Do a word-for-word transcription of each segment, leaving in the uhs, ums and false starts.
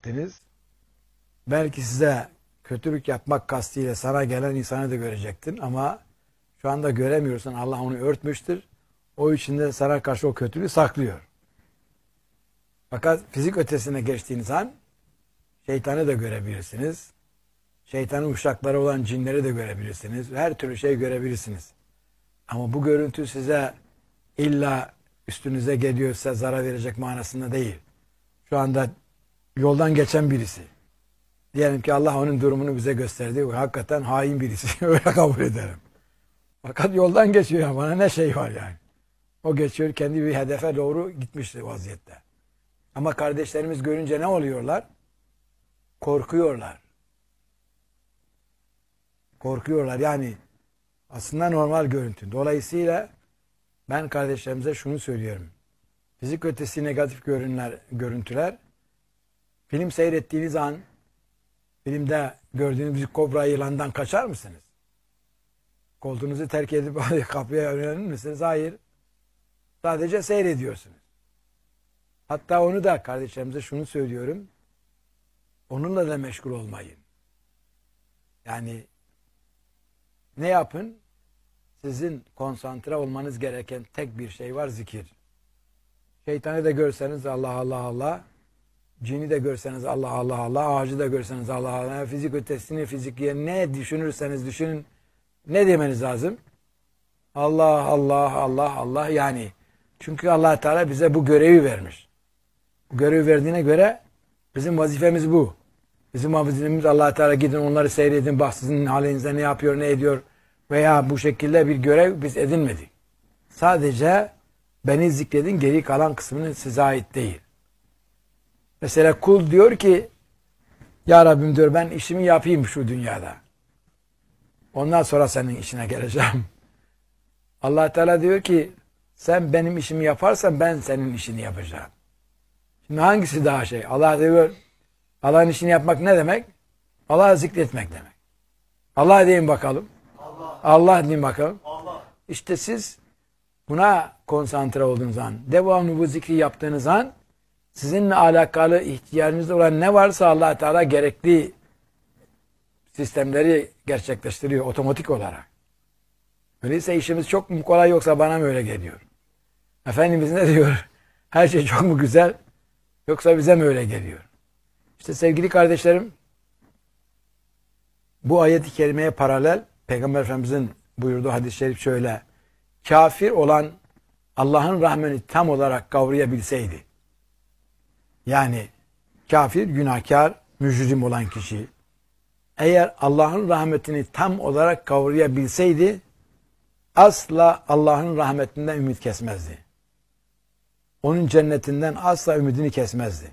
görecektiniz. Belki size kötülük yapmak kastıyla sana gelen insanı da görecektin ama şu anda göremiyorsun. Allah onu örtmüştür. O içinde sana karşı o kötülüğü saklıyor. Fakat fizik ötesine geçtiğiniz an şeytanı da görebilirsiniz. Şeytanın uşakları olan cinleri de görebilirsiniz. Her türlü şey görebilirsiniz. Ama bu görüntü size illa üstünüze geliyorsa zarar verecek manasında değil. Şu anda yoldan geçen birisi. Diyelim ki Allah onun durumunu bize gösterdi. Hakikaten hain birisi. Öyle kabul ederim. Fakat yoldan geçiyor. Bana ne şey var yani. O geçiyor, kendi bir hedefe doğru gitmişti vaziyette. Ama kardeşlerimiz görünce ne oluyorlar? Korkuyorlar. Korkuyorlar. Yani aslında normal görüntü. Dolayısıyla ben kardeşlerimize şunu söylüyorum. Fizik ötesi negatif görünler, görüntüler, film seyrettiğiniz an filmde gördüğünüz bir kobra yılandan kaçar mısınız? Koltuğunuzu terk edip kapıya yönelir misiniz? Hayır. Sadece seyrediyorsunuz. Hatta onu da kardeşlerimize şunu söylüyorum. Onunla da meşgul olmayın. Yani ne yapın? Sizin konsantre olmanız gereken tek bir şey var, zikir. Şeytanı da görseniz Allah Allah Allah, cini de görseniz Allah Allah Allah, ağacı da görseniz Allah Allah, fizik ötesini, fizikiye ne düşünürseniz düşünün, ne demeniz lazım? Allah Allah Allah Allah yani. Çünkü Allah Teala bize bu görevi vermiş. Bu görevi verdiğine göre bizim vazifemiz bu. Bizim vazifemiz Allah Teala gidin onları seyredin, bak sizin halinizde ne yapıyor, ne ediyor veya bu şekilde bir görev biz edinmedik. Sadece beni zikredin, geri kalan kısmını size ait değil. Mesela kul diyor ki ya Rabbim diyor ben işimi yapayım şu dünyada. Ondan sonra senin işine geleceğim. Allah Teala diyor ki sen benim işimi yaparsan ben senin işini yapacağım. Şimdi hangisi daha şey? Allah diyor Allah'ın işini yapmak ne demek? Allah'ı zikretmek demek. Allah deyin bakalım. Allah, Allah deyin bakalım. Allah. İşte siz buna konsantre olduğunuz an, devamlı bu zikri yaptığınız an sizinle alakalı ihtiyacınız olan ne varsa Allah Teala gerekli sistemleri gerçekleştiriyor otomatik olarak. Öyleyse işimiz çok mu kolay yoksa bana mı öyle geliyor? Efendimiz ne diyor? Her şey çok mu güzel yoksa bize mi öyle geliyor? İşte sevgili kardeşlerim bu ayet-i kerimeye paralel Peygamber Efendimizin buyurduğu hadis-i şerif şöyle: kafir olan Allah'ın rahmetini tam olarak kavrayabilseydi, yani kafir, günahkar, mücrim olan kişi eğer Allah'ın rahmetini tam olarak kavrayabilseydi asla Allah'ın rahmetinden ümit kesmezdi. Onun cennetinden asla ümidini kesmezdi.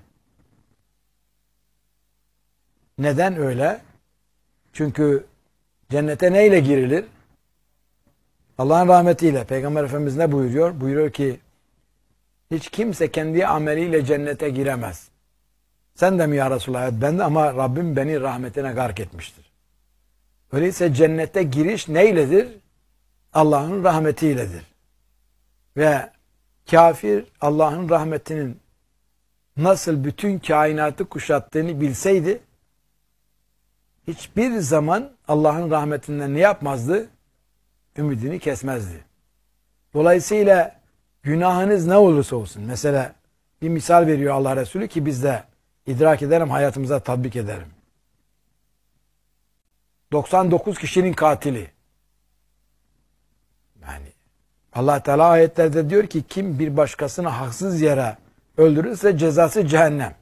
Neden öyle? Çünkü cennete neyle girilir? Allah'ın rahmetiyle. Peygamber Efendimiz ne buyuruyor? Buyuruyor ki hiç kimse kendi ameliyle cennete giremez. Sen de mi ya Resulallah? Ben de, ama Rabbim beni rahmetine gark etmiştir. Öyleyse cennete giriş neyledir? Allah'ın rahmetiyledir. Ve kafir Allah'ın rahmetinin nasıl bütün kainatı kuşattığını bilseydi hiçbir zaman Allah'ın rahmetinden ne yapmazdı? Ümidini kesmezdi. Dolayısıyla günahınız ne olursa olsun. Mesela bir misal veriyor Allah Resulü ki biz de idrak edelim, hayatımıza tatbik edelim. doksan dokuz kişinin katili. Yani Allah Teala ayetlerde diyor ki kim bir başkasını haksız yere öldürürse cezası cehennem.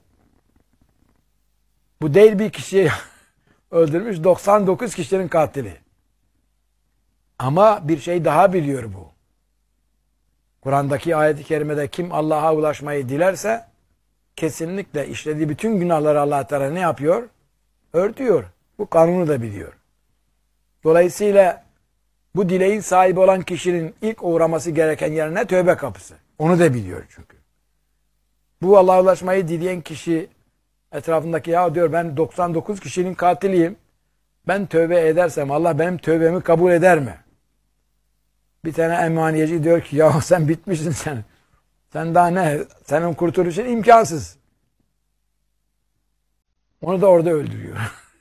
Bu değil bir kişiyi öldürmüş, doksan dokuz kişinin katili. Ama bir şey daha biliyor bu. Kur'an'daki ayet-i kerimede kim Allah'a ulaşmayı dilerse kesinlikle işlediği bütün günahları Allah Teala ne yapıyor? Örtüyor. Bu kanunu da biliyor. Dolayısıyla bu dileğin sahibi olan kişinin ilk uğraması gereken yer ne? Tövbe kapısı. Onu da biliyor çünkü. Bu Allah'a ulaşmayı dileyen kişi etrafındaki ya diyor ben doksan dokuz kişinin katiliyim. Ben tövbe edersem Allah benim tövbemi kabul eder mi? Bir tane emaniyeci diyor ki ya sen bitmişsin sen. Sen daha ne? Senin kurtuluşun imkansız. Onu da orada öldürüyor.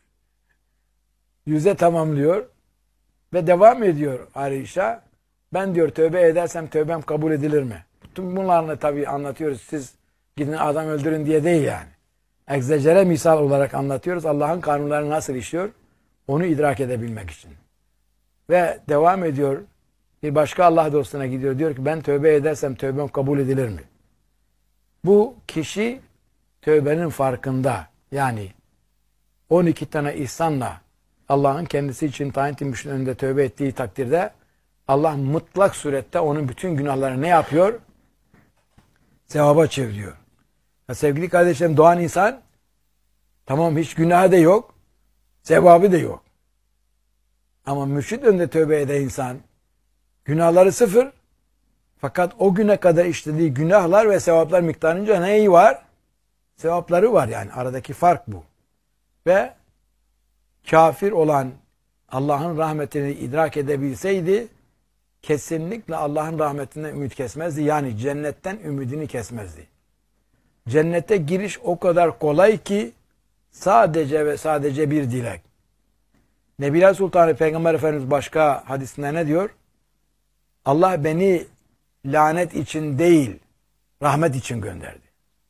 Yüze tamamlıyor ve devam ediyor arayışa. Ben diyor tövbe edersem tövbem kabul edilir mi? Tüm bunlarını tabii anlatıyoruz. Siz gidin adam öldürün diye değil yani. Egzecere misal olarak anlatıyoruz. Allah'ın kanunları nasıl işliyor? Onu idrak edebilmek için. Ve devam ediyor. Bir başka Allah dostuna gidiyor. Diyor ki ben tövbe edersem tövbem kabul edilir mi? Bu kişi tövbenin farkında. Yani on iki tane ihsanla Allah'ın kendisi için tayin etmiş önünde tövbe ettiği takdirde Allah mutlak surette onun bütün günahlarını ne yapıyor? Sevaba çeviriyor. Ya sevgili kardeşlerim, doğan insan tamam hiç günahı da yok, sevabı da yok. Ama mürşid önünde tövbe eden insan günahları sıfır, fakat o güne kadar işlediği günahlar ve sevaplar miktarınca neyi var? Sevapları var yani. Aradaki fark bu. Ve kafir olan Allah'ın rahmetini idrak edebilseydi kesinlikle Allah'ın rahmetinden ümit kesmezdi. Yani cennetten ümidini kesmezdi. Cennete giriş o kadar kolay ki sadece ve sadece bir dilek. Nebiler Sultanı Peygamber Efendimiz başka hadisinde ne diyor? Allah beni lanet için değil, rahmet için gönderdi.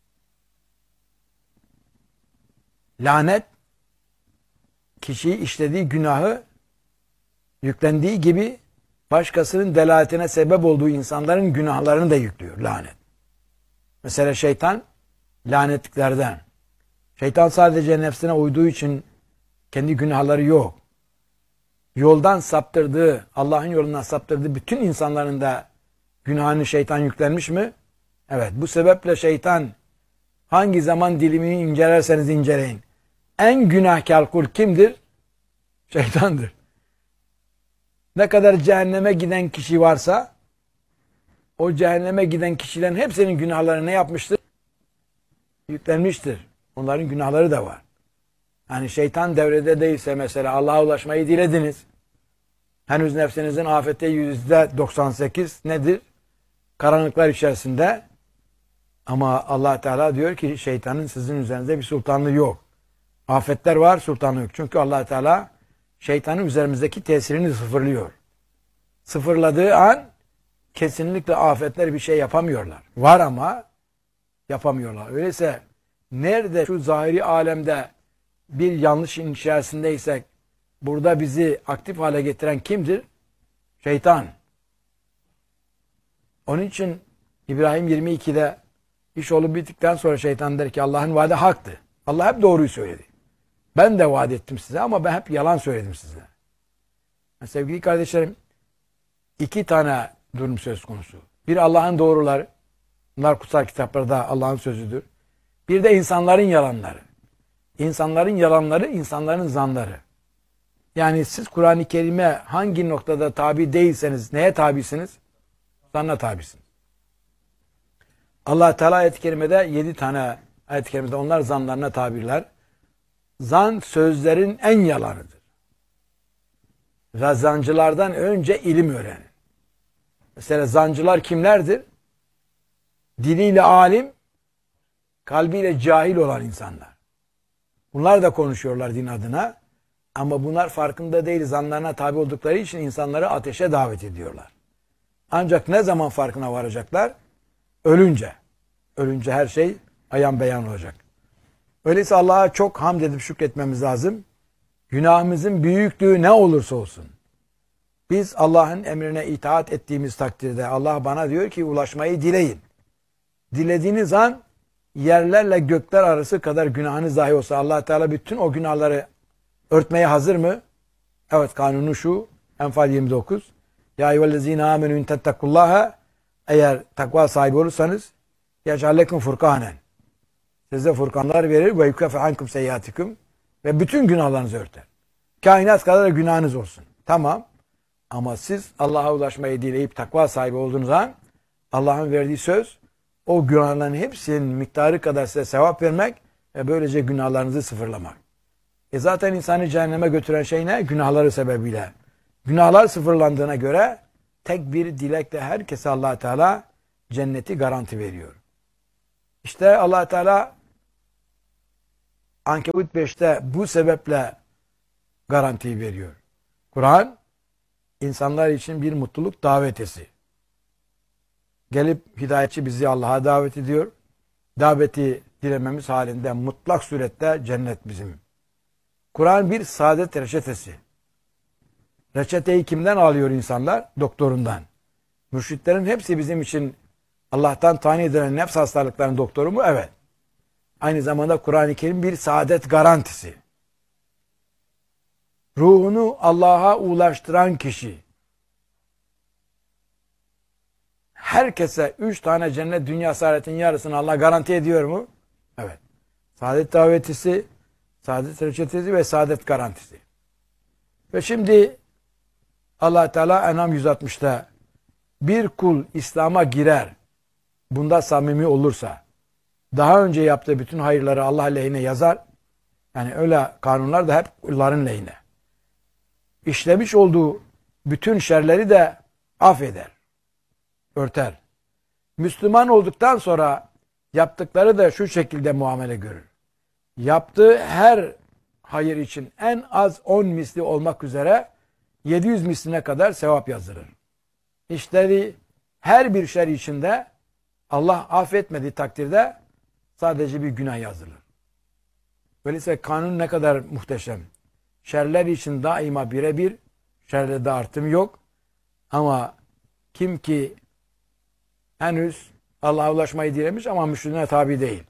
Lanet, kişiyi işlediği günahı yüklendiği gibi başkasının delaletine sebep olduğu insanların günahlarını da yüklüyor lanet. Mesela şeytan lanetliklerden. Şeytan sadece nefsine uyduğu için kendi günahları yok. Yoldan saptırdığı, Allah'ın yolundan saptırdığı bütün insanların da günahını şeytan yüklenmiş mi? Evet, bu sebeple şeytan hangi zaman dilimini incelerseniz inceleyin. En günahkar kul kimdir? Şeytandır. Ne kadar cehenneme giden kişi varsa o cehenneme giden kişilerin hepsinin günahları ne yapmıştır? Yüklenmiştir. Onların günahları da var. Yani şeytan devrede değilse mesela Allah'a ulaşmayı dilediniz. Henüz nefsinizin afette yüzde doksan sekiz nedir? Karanlıklar içerisinde. Ama Allah Teala diyor ki şeytanın sizin üzerinizde bir sultanlığı yok. Afetler var, sultanlığı yok. Çünkü Allah Teala şeytanın üzerimizdeki tesirini sıfırlıyor. Sıfırladığı an kesinlikle afetler bir şey yapamıyorlar. Var ama yapamıyorlar. Öyleyse nerede şu zahiri alemde bir yanlışın içerisindeysek burada bizi aktif hale getiren kimdir? Şeytan. Onun için İbrahim yirmi ikide iş olup bittikten sonra şeytan der ki Allah'ın vaadi haktı. Allah hep doğruyu söyledi. Ben de vaat ettim size ama ben hep yalan söyledim size. Yani sevgili kardeşlerim, iki tane durum söz konusu. Bir Allah'ın doğruları. Bunlar kutsal kitaplarda Allah'ın sözüdür. Bir de insanların yalanları. İnsanların yalanları, insanların zanları. Yani siz Kur'an-ı Kerim'e hangi noktada tabi değilseniz neye tabisiniz? Zanna tabisiniz. Allah Teala ayet-i kerimede yedi tane ayet-i kerimede onlar zanlarına tabirler. Zan sözlerin en yalanıdır. Ve zancılardan önce ilim öğrenin. Mesela zancılar kimlerdir? Diliyle alim, kalbiyle cahil olan insanlar. Bunlar da konuşuyorlar din adına. Ama bunlar farkında değil, zanlarına tabi oldukları için insanları ateşe davet ediyorlar. Ancak ne zaman farkına varacaklar? Ölünce. Ölünce her şey ayan beyan olacak. Öyleyse Allah'a çok hamd edip şükretmemiz lazım. Günahımızın büyüklüğü ne olursa olsun. Biz Allah'ın emrine itaat ettiğimiz takdirde Allah bana diyor ki ulaşmayı dileyin. Dilediğiniz an yerlerle gökler arası kadar günahınız dahi olsa Allah Teala bütün o günahları örtmeye hazır mı? Evet, kanunu şu. Enfal yirmi dokuz. Ya eyyühellezine amenü in tettakullaha, eğer takva sahibi olursanız yec'allekum furkanen. Size furkanlar verir ve yukaffe ankum seyyiatikum ve bütün günahlarınızı örter. Kainat kadar günahınız olsun. Tamam. Ama siz Allah'a ulaşmayı dileyip takva sahibi olduğunuz an Allah'ın verdiği söz o günahların hepsinin miktarı kadar size sevap vermek ve böylece günahlarınızı sıfırlamak. E zaten insanı cehenneme götüren şey ne? Günahları sebebiyle. Günahlar sıfırlandığına göre tek bir dilekle herkese Allah Teala cenneti garanti veriyor. İşte Allah Teala Ankebut beşte bu sebeple garanti veriyor. Kur'an insanlar için bir mutluluk davetesi. Gelip hidayetçi bizi Allah'a davet ediyor. Daveti dilememiz halinde mutlak surette cennet bizim. Kur'an bir saadet reçetesi. Reçeteyi kimden alıyor insanlar? Doktorundan. Mürşitlerin hepsi bizim için Allah'tan tayin edilen nefs hastalıklarının doktoru mu? Evet. Aynı zamanda Kur'an-ı Kerim bir saadet garantisi. Ruhunu Allah'a ulaştıran kişi herkese üç tane cennet dünya saadetin yarısını Allah garanti ediyor mu? Evet. Saadet davetisi, saadet reçetesi ve saadet garantisi. Ve şimdi Allah Teala En'am yüz altmışta bir kul İslam'a girer, bunda samimi olursa, daha önce yaptığı bütün hayırları Allah lehine yazar. Yani öyle kanunlar da hep kulların lehine. İşlemiş olduğu bütün şerleri de affeder, örter. Müslüman olduktan sonra yaptıkları da şu şekilde muamele görür. Yaptığı her hayır için en az on misli olmak üzere yedi yüz misline kadar sevap yazdırır. İşleri her bir şer içinde Allah affetmediği takdirde sadece bir günah yazılır. Öyleyse kanun ne kadar muhteşem. Şerler için daima birebir, şerlerde artım yok. Ama kim ki henüz Allah'a ulaşmayı dilemiş ama müşrikine tabi değil.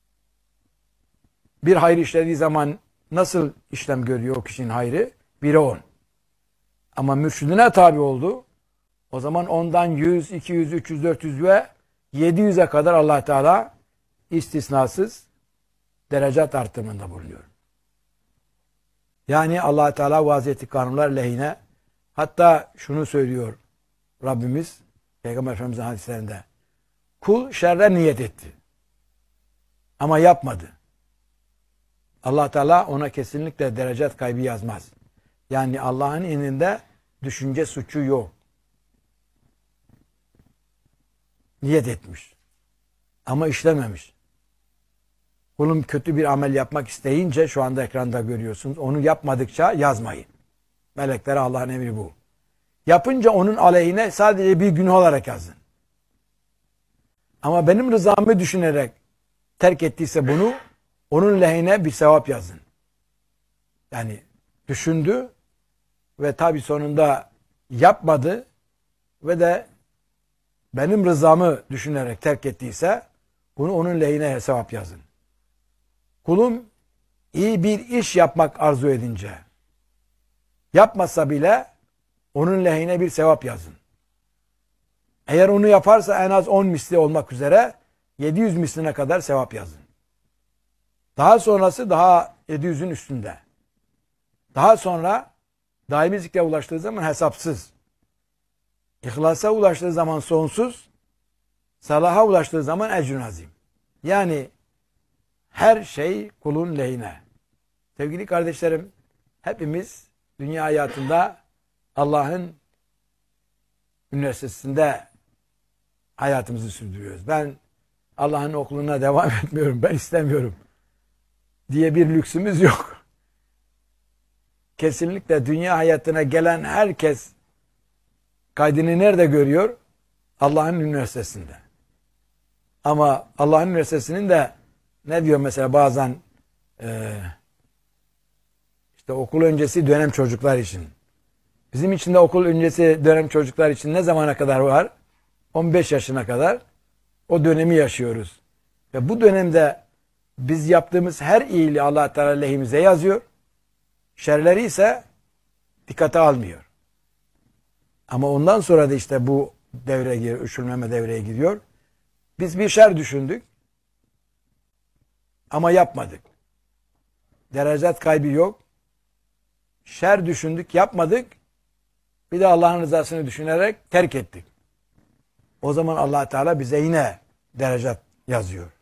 Bir hayır işlediği zaman nasıl işlem görüyor o kişinin hayrı? Bire on. Ama mürşidine tabi oldu. O zaman ondan yüz, iki yüz, üç yüz, dört yüz ve yedi yüze kadar Allah Teala istisnasız derecat artırımında bulunuyor. Yani Allah Teala vaziyeti kanunlar lehine, hatta şunu söylüyor Rabbimiz Peygamber Efendimiz'in hadislerinde. Kul şerre niyet etti. Ama yapmadı. Allah Teala ona kesinlikle derecat kaybı yazmaz. Yani Allah'ın indinde düşünce suçu yok. Niyet etmiş. Ama işlememiş. Kulum kötü bir amel yapmak isteyince, şu anda ekranda görüyorsunuz, onu yapmadıkça yazmayın. Meleklere Allah'ın emri bu. Yapınca onun aleyhine sadece bir günah olarak yazın. Ama benim rızamı düşünerek terk ettiyse bunu, onun lehine bir sevap yazın. Yani düşündü ve tabi sonunda yapmadı ve de benim rızamı düşünerek terk ettiyse bunu onun lehine sevap yazın. Kulum iyi bir iş yapmak arzu edince yapmasa bile onun lehine bir sevap yazın. Eğer onu yaparsa en az on misli olmak üzere yedi yüz misline kadar sevap yazın. Daha sonrası daha yedi yüzün üstünde. Daha sonra daimi zikre ulaştığı zaman hesapsız. İhlasa ulaştığı zaman sonsuz. Salaha ulaştığı zaman ecrün azim. Yani her şey kulun lehine. Sevgili kardeşlerim, hepimiz dünya hayatında Allah'ın üniversitesinde hayatımızı sürdürüyoruz. Ben Allah'ın okuluna devam etmiyorum, ben istemiyorum diye bir lüksümüz yok. Kesinlikle dünya hayatına gelen herkes kaydını nerede görüyor? Allah'ın üniversitesinde. Ama Allah'ın üniversitesinin de ne diyor mesela bazen e, işte okul öncesi dönem çocuklar için. Bizim için de okul öncesi dönem çocuklar için ne zamana kadar var? on beş yaşına kadar o dönemi yaşıyoruz. Ve bu dönemde biz yaptığımız her iyiliği Allah Teala lehimize yazıyor. Şerleri ise dikkate almıyor. Ama ondan sonra da işte bu devreye giriyor, üşülmeme devreye giriyor. Biz bir şer düşündük ama yapmadık. Derecat kaybı yok. Şer düşündük, yapmadık. Bir de Allah'ın rızasını düşünerek terk ettik. O zaman Allah Teala bize yine derecat yazıyor.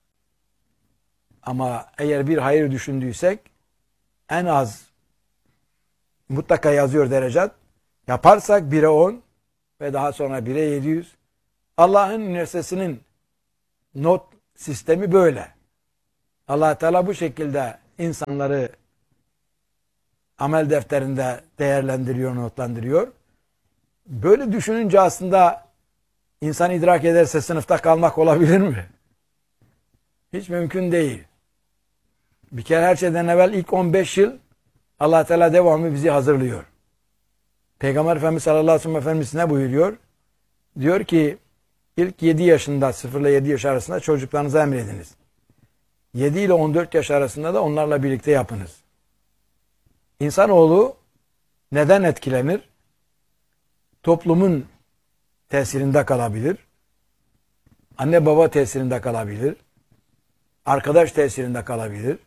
Ama eğer bir hayır düşündüysek en az mutlaka yazıyor derecat. Yaparsak bire on ve daha sonra bire yedi yüz. Allah'ın üniversitesinin not sistemi böyle. Allah Teala bu şekilde insanları amel defterinde değerlendiriyor, notlandırıyor. Böyle düşününce aslında insan idrak ederse sınıfta kalmak olabilir mi? Hiç mümkün değil. Bir kere her şeyden evvel ilk on beş yıl Allah Teala devamlı bizi hazırlıyor. Peygamber Efendimiz sallallahu aleyhi ve sellem Efendimiz ne buyuruyor? Diyor ki ilk yedi yaşında, sıfır ile yedi yaş arasında çocuklarınıza emrediniz. yedi ile on dört yaş arasında da onlarla birlikte yapınız. İnsanoğlu neden etkilenir? Toplumun tesirinde kalabilir. Anne baba tesirinde kalabilir. Arkadaş tesirinde kalabilir.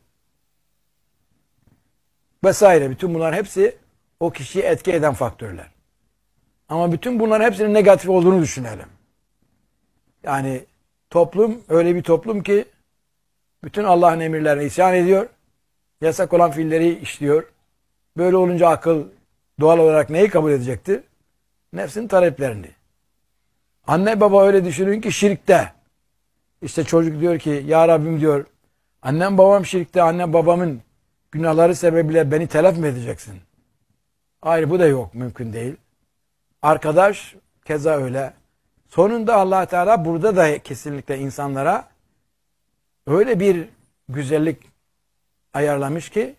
Vesaire. Bütün bunlar hepsi o kişiyi etki eden faktörler. Ama bütün bunların hepsinin negatif olduğunu düşünelim. Yani toplum öyle bir toplum ki bütün Allah'ın emirlerine isyan ediyor. Yasak olan fiilleri işliyor. Böyle olunca akıl doğal olarak neyi kabul edecektir? Nefsin taleplerini. Anne baba öyle düşünün ki şirkte. İşte çocuk diyor ki ya Rabbim diyor annem babam şirkte, annem babamın günahları sebebiyle beni telef mi edeceksin? Hayır, bu da yok, mümkün değil. Arkadaş keza öyle. Sonunda Allah Teala burada da kesinlikle insanlara öyle bir güzellik ayarlamış ki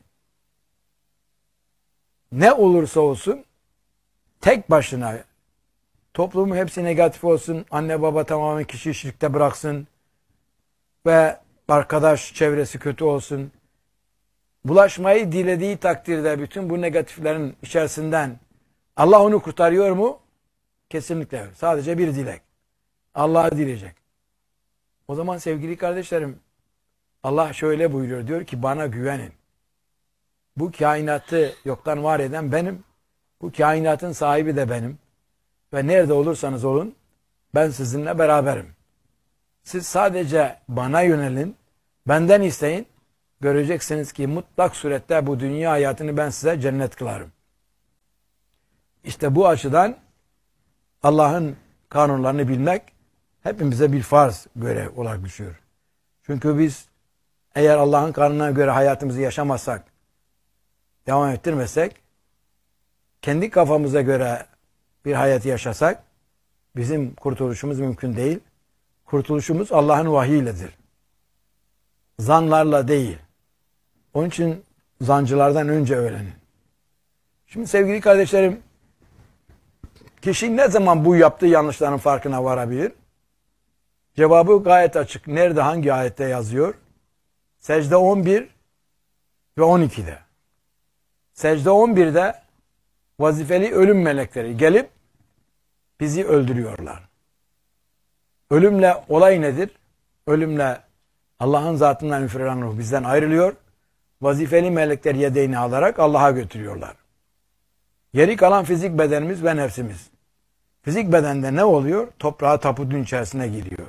ne olursa olsun tek başına toplumun hepsi negatif olsun, anne baba tamamen kişiyi şirkte bıraksın ve arkadaş çevresi kötü olsun. Bulaşmayı dilediği takdirde bütün bu negatiflerin içerisinden Allah onu kurtarıyor mu? Kesinlikle. Sadece bir dilek. Allah'a dileyecek. O zaman sevgili kardeşlerim, Allah şöyle buyuruyor. Diyor ki bana güvenin. Bu kainatı yoktan var eden benim. Bu kainatın sahibi de benim. Ve nerede olursanız olun ben sizinle beraberim. Siz sadece bana yönelin. Benden isteyin. Göreceksiniz ki mutlak surette bu dünya hayatını ben size cennet kılarım. İşte bu açıdan Allah'ın kanunlarını bilmek hepimize bir farz görev olarak düşüyor. Çünkü biz eğer Allah'ın kanununa göre hayatımızı yaşamazsak, devam ettirmesek, kendi kafamıza göre bir hayatı yaşasak, bizim kurtuluşumuz mümkün değil. Kurtuluşumuz Allah'ın vahiyledir. Zanlarla değil. Onun için zancılardan önce öğrenin. Şimdi sevgili kardeşlerim, kişi ne zaman bu yaptığı yanlışların farkına varabilir? Cevabı gayet açık. Nerede, hangi ayette yazıyor? Secde on bir ve on ikide. Secde on birde vazifeli ölüm melekleri gelip bizi öldürüyorlar. Ölümle olay nedir? Ölümle Allah'ın zatından üfürülen ruh bizden ayrılıyor. Vazifeli melekler yedeğini alarak Allah'a götürüyorlar. Geri kalan fizik bedenimiz ve nefsimiz. Fizik bedende ne oluyor? Toprağa, taputun içerisine giriyor.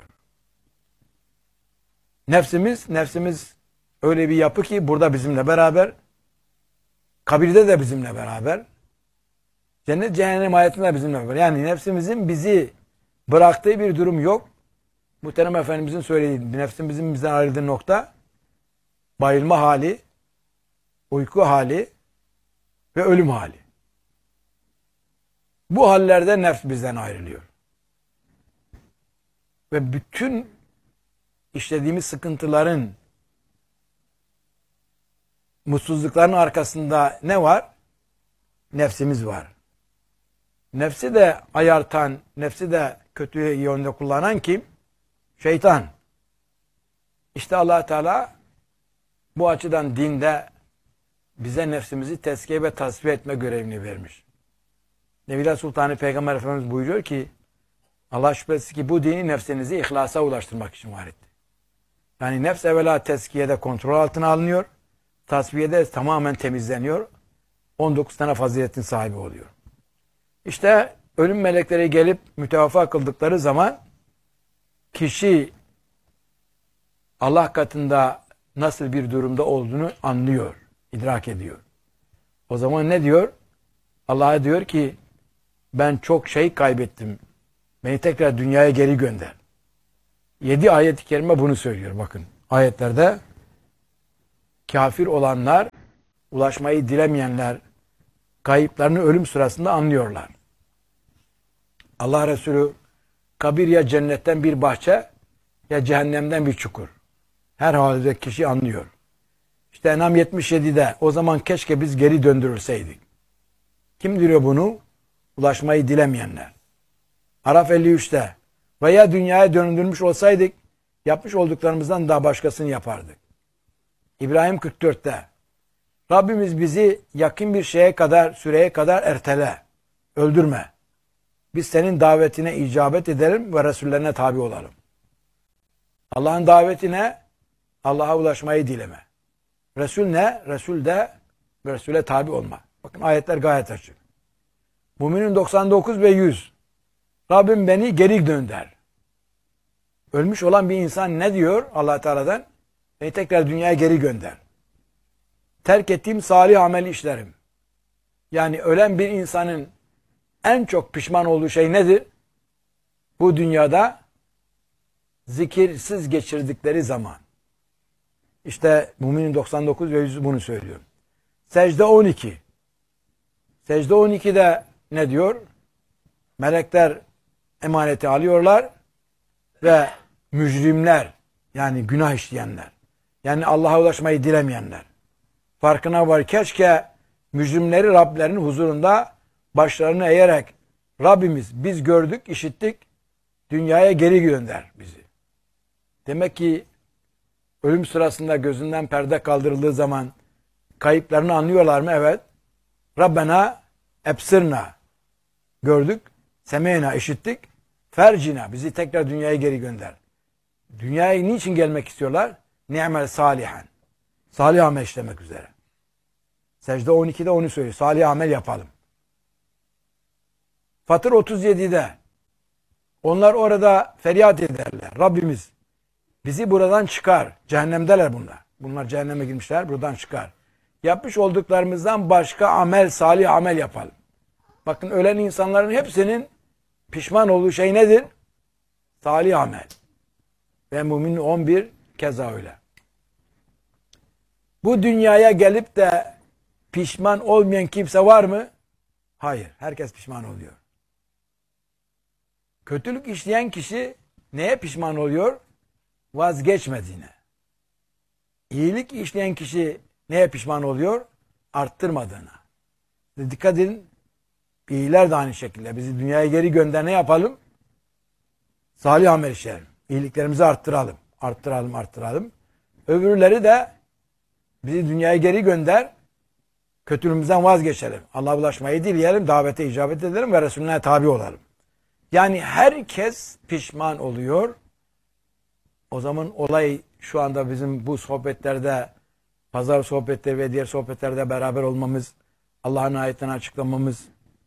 Nefsimiz, nefsimiz öyle bir yapı ki burada bizimle beraber, kabirde de bizimle beraber, cennet cehennem hayatında bizimle beraber. Yani nefsimizin bizi bıraktığı bir durum yok. Muhterem Efendimizin söylediği, nefsimizin bizden ayrıldığı nokta, bayılma hali, uyku hali ve ölüm hali. Bu hallerde nefs bizden ayrılıyor. Ve bütün işlediğimiz sıkıntıların, mutsuzlukların arkasında ne var? Nefsimiz var. Nefsi de ayartan, nefsi de kötü yönde kullanan kim? Şeytan. İşte Allah Teala bu açıdan dinde bize nefsimizi tezkiye ve tasfiye etme görevini vermiş. Nebiler Sultanı Peygamber Efendimiz buyuruyor ki Allah şüphesiz ki bu dini nefsinizi ihlasa ulaştırmak için var etti. Yani nefs evvela tezkiyede kontrol altına alınıyor. Tasfiyede tamamen temizleniyor. on dokuz tane faziletin sahibi oluyor. İşte ölüm melekleri gelip mütevaffa kıldıkları zaman kişi Allah katında nasıl bir durumda olduğunu anlıyor, idrak ediyor. O zaman ne diyor? Allah'a diyor ki ben çok şey kaybettim. Beni tekrar dünyaya geri gönder. Yedi ayet-i kerime bunu söylüyor bakın. Ayetlerde kafir olanlar, ulaşmayı dilemeyenler kayıplarını ölüm sırasında anlıyorlar. Allah Resulü kabir ya cennetten bir bahçe ya cehennemden bir çukur. Her halde kişi anlıyor. İşte En'am yetmiş yedide o zaman keşke biz geri döndürülseydik. Kim diyor bunu? Ulaşmayı dilemeyenler. Araf elli üçte veya dünyaya döndürmüş olsaydık yapmış olduklarımızdan daha başkasını yapardık. İbrahim kırk dörtte Rabbimiz bizi yakın bir şeye kadar, süreye kadar ertele, öldürme. Biz senin davetine icabet edelim ve Resullerine tabi olalım. Allah'ın davetine Allah'a ulaşmayı dileme. Resul ne? Resul de Resul'e tabi olma. Bakın ayetler gayet açık. Müminin doksan dokuz ve yüz. Rabbim beni geri gönder. Ölmüş olan bir insan ne diyor Allah Teala'dan? Beni tekrar dünyaya geri gönder. Terk ettiğim salih amel işlerim. Yani ölen bir insanın en çok pişman olduğu şey nedir? Bu dünyada zikirsiz geçirdikleri zaman. İşte Müminin doksan dokuz ve yüz bunu söylüyor. Secde on iki. Secde on ikide ne diyor? Melekler emaneti alıyorlar ve mücrimler, yani günah işleyenler, yani Allah'a ulaşmayı dilemeyenler farkına var. Keşke mücrimleri Rablerinin huzurunda başlarını eğerek Rabbimiz biz gördük, işittik, dünyaya geri gönder bizi. Demek ki ölüm sırasında gözünden perde kaldırıldığı zaman kayıplarını anlıyorlar mı? Evet. Rabbena ebsirna, gördük, semeyna, işittik, fercina, bizi tekrar dünyaya geri gönder. Dünyaya niçin gelmek istiyorlar? Ni'mel salihan. Salih amel işlemek üzere. Secde on ikide onu söylüyor. Salih amel yapalım. Fatır otuz yedide onlar orada feryat ederler. Rabbimiz bizi buradan çıkar. Cehennemdeler bunlar. Bunlar cehenneme girmişler. Buradan çıkar. Yapmış olduklarımızdan başka amel, salih amel yapalım. Bakın ölen insanların hepsinin pişman olduğu şey nedir? Salih amel. Ve Mümin on bir keza öyle. Bu dünyaya gelip de pişman olmayan kimse var mı? Hayır. Herkes pişman oluyor. Kötülük işleyen kişi neye pişman oluyor? Vazgeçmediğine. İyilik işleyen kişi neye pişman oluyor? Arttırmadığına. Dikkat edin. İyiler de aynı şekilde. Bizi dünyaya geri gönder, ne yapalım? Salih amel işleyelim. İyiliklerimizi arttıralım. Arttıralım, arttıralım. Öbürleri de bizi dünyaya geri gönder, kötülüğümüzden vazgeçelim. Allah'a ulaşmayı dileyelim, davete icabet edelim ve Resulüne tabi olalım. Yani herkes pişman oluyor. O zaman olay şu anda bizim bu sohbetlerde, pazar sohbetleri ve diğer sohbetlerde beraber olmamız, Allah'ın ayetlerini açıklamamız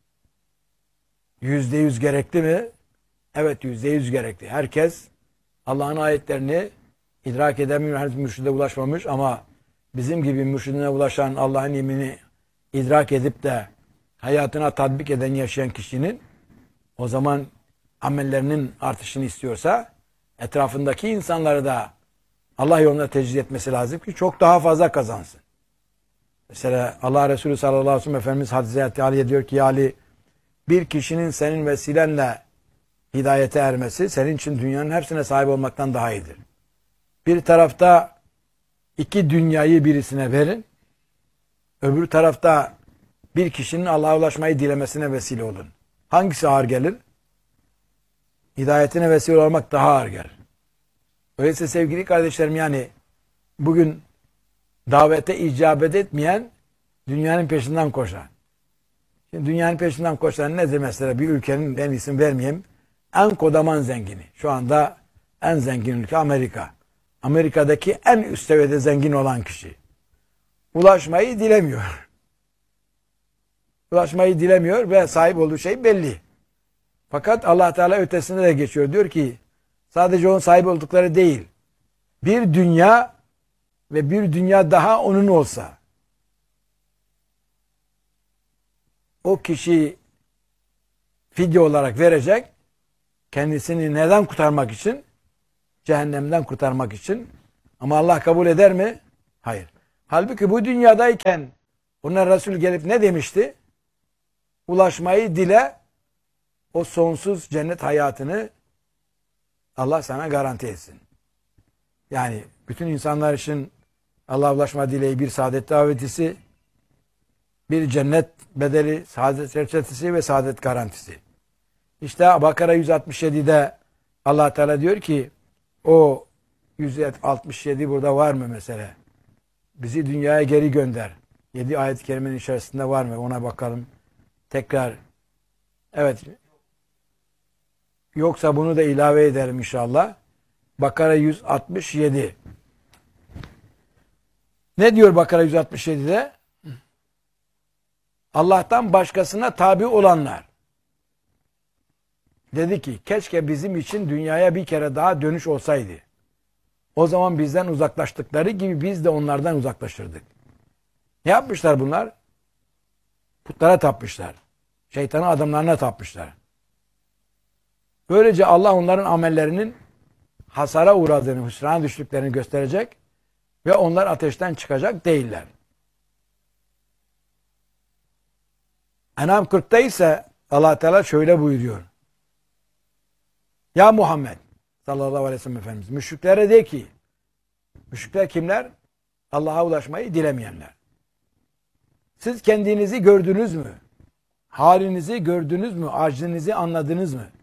yüzde yüz gerekli mi? Evet, yüzde yüz gerekli. Herkes Allah'ın ayetlerini idrak edemiyor, henüz mürşide ulaşmamış ama bizim gibi mürşidine ulaşan, Allah'ın yemini idrak edip de hayatına tatbik eden, yaşayan kişinin o zaman amellerinin artışını istiyorsa etrafındaki insanları da Allah yoluna tecrid etmesi lazım ki çok daha fazla kazansın. Mesela Allah Resulü sallallahu aleyhi ve sellem Efendimiz Hazreti Ali'ye diyor ki, ya Ali, bir kişinin senin vesilenle hidayete ermesi senin için dünyanın hepsine sahip olmaktan daha iyidir. Bir tarafta iki dünyayı birisine verin, öbür tarafta bir kişinin Allah'a ulaşmayı dilemesine vesile olun. Hangisi ağır gelir? Hidayetine vesile olmak daha ağır gelir. Öyleyse sevgili kardeşlerim, yani bugün davete icabet etmeyen dünyanın peşinden koşan. Şimdi dünyanın peşinden koşan nedir mesela? Bir ülkenin, ben isim vermeyeyim, en kodaman zengini. Şu anda en zengin ülke Amerika. Amerika'daki en üst seviyede zengin olan kişi. Ulaşmayı dilemiyor. Ulaşmayı dilemiyor ve sahip olduğu şey belli. Fakat Allah Teala ötesine de geçiyor. Diyor ki sadece onun sahip oldukları değil, bir dünya ve bir dünya daha onun olsa, o kişi fidye olarak verecek, kendisini neden kurtarmak için? Cehennemden kurtarmak için. Ama Allah kabul eder mi? Hayır. Halbuki bu dünyadayken ona Resul gelip ne demişti? Ulaşmayı dile, o sonsuz cennet hayatını Allah sana garanti etsin. Yani bütün insanlar için Allah'a ulaşma dileği bir saadet davetisi, bir cennet bedeli, saadet reçetesi ve saadet garantisi. İşte Bakara yüz altmış yedi'de Allah Teala diyor ki, o yüz altmış yedi burada var mı mesela? Bizi dünyaya geri gönder. yedi ayet-i kerimenin içerisinde var mı? Ona bakalım. Tekrar. Evet. Yoksa bunu da ilave ederim inşallah. Bakara yüz altmış yedi. Ne diyor Bakara yüz altmış yedi'de? Allah'tan başkasına tabi olanlar. Dedi ki, keşke bizim için dünyaya bir kere daha dönüş olsaydı. O zaman bizden uzaklaştıkları gibi biz de onlardan uzaklaşırdık. Ne yapmışlar bunlar? Putlara tapmışlar. Şeytanın adamlarına tapmışlar. Böylece Allah onların amellerinin hasara uğradığını, hüsrana düştüklerini gösterecek ve onlar ateşten çıkacak değiller. En'am kırk'ta ise Allah Teala şöyle buyuruyor. Ya Muhammed sallallahu aleyhi ve sellem Efendimiz, müşriklere de ki, müşrikler kimler? Allah'a ulaşmayı dilemeyenler. Siz kendinizi gördünüz mü? Halinizi gördünüz mü? Aczinizi anladınız mı?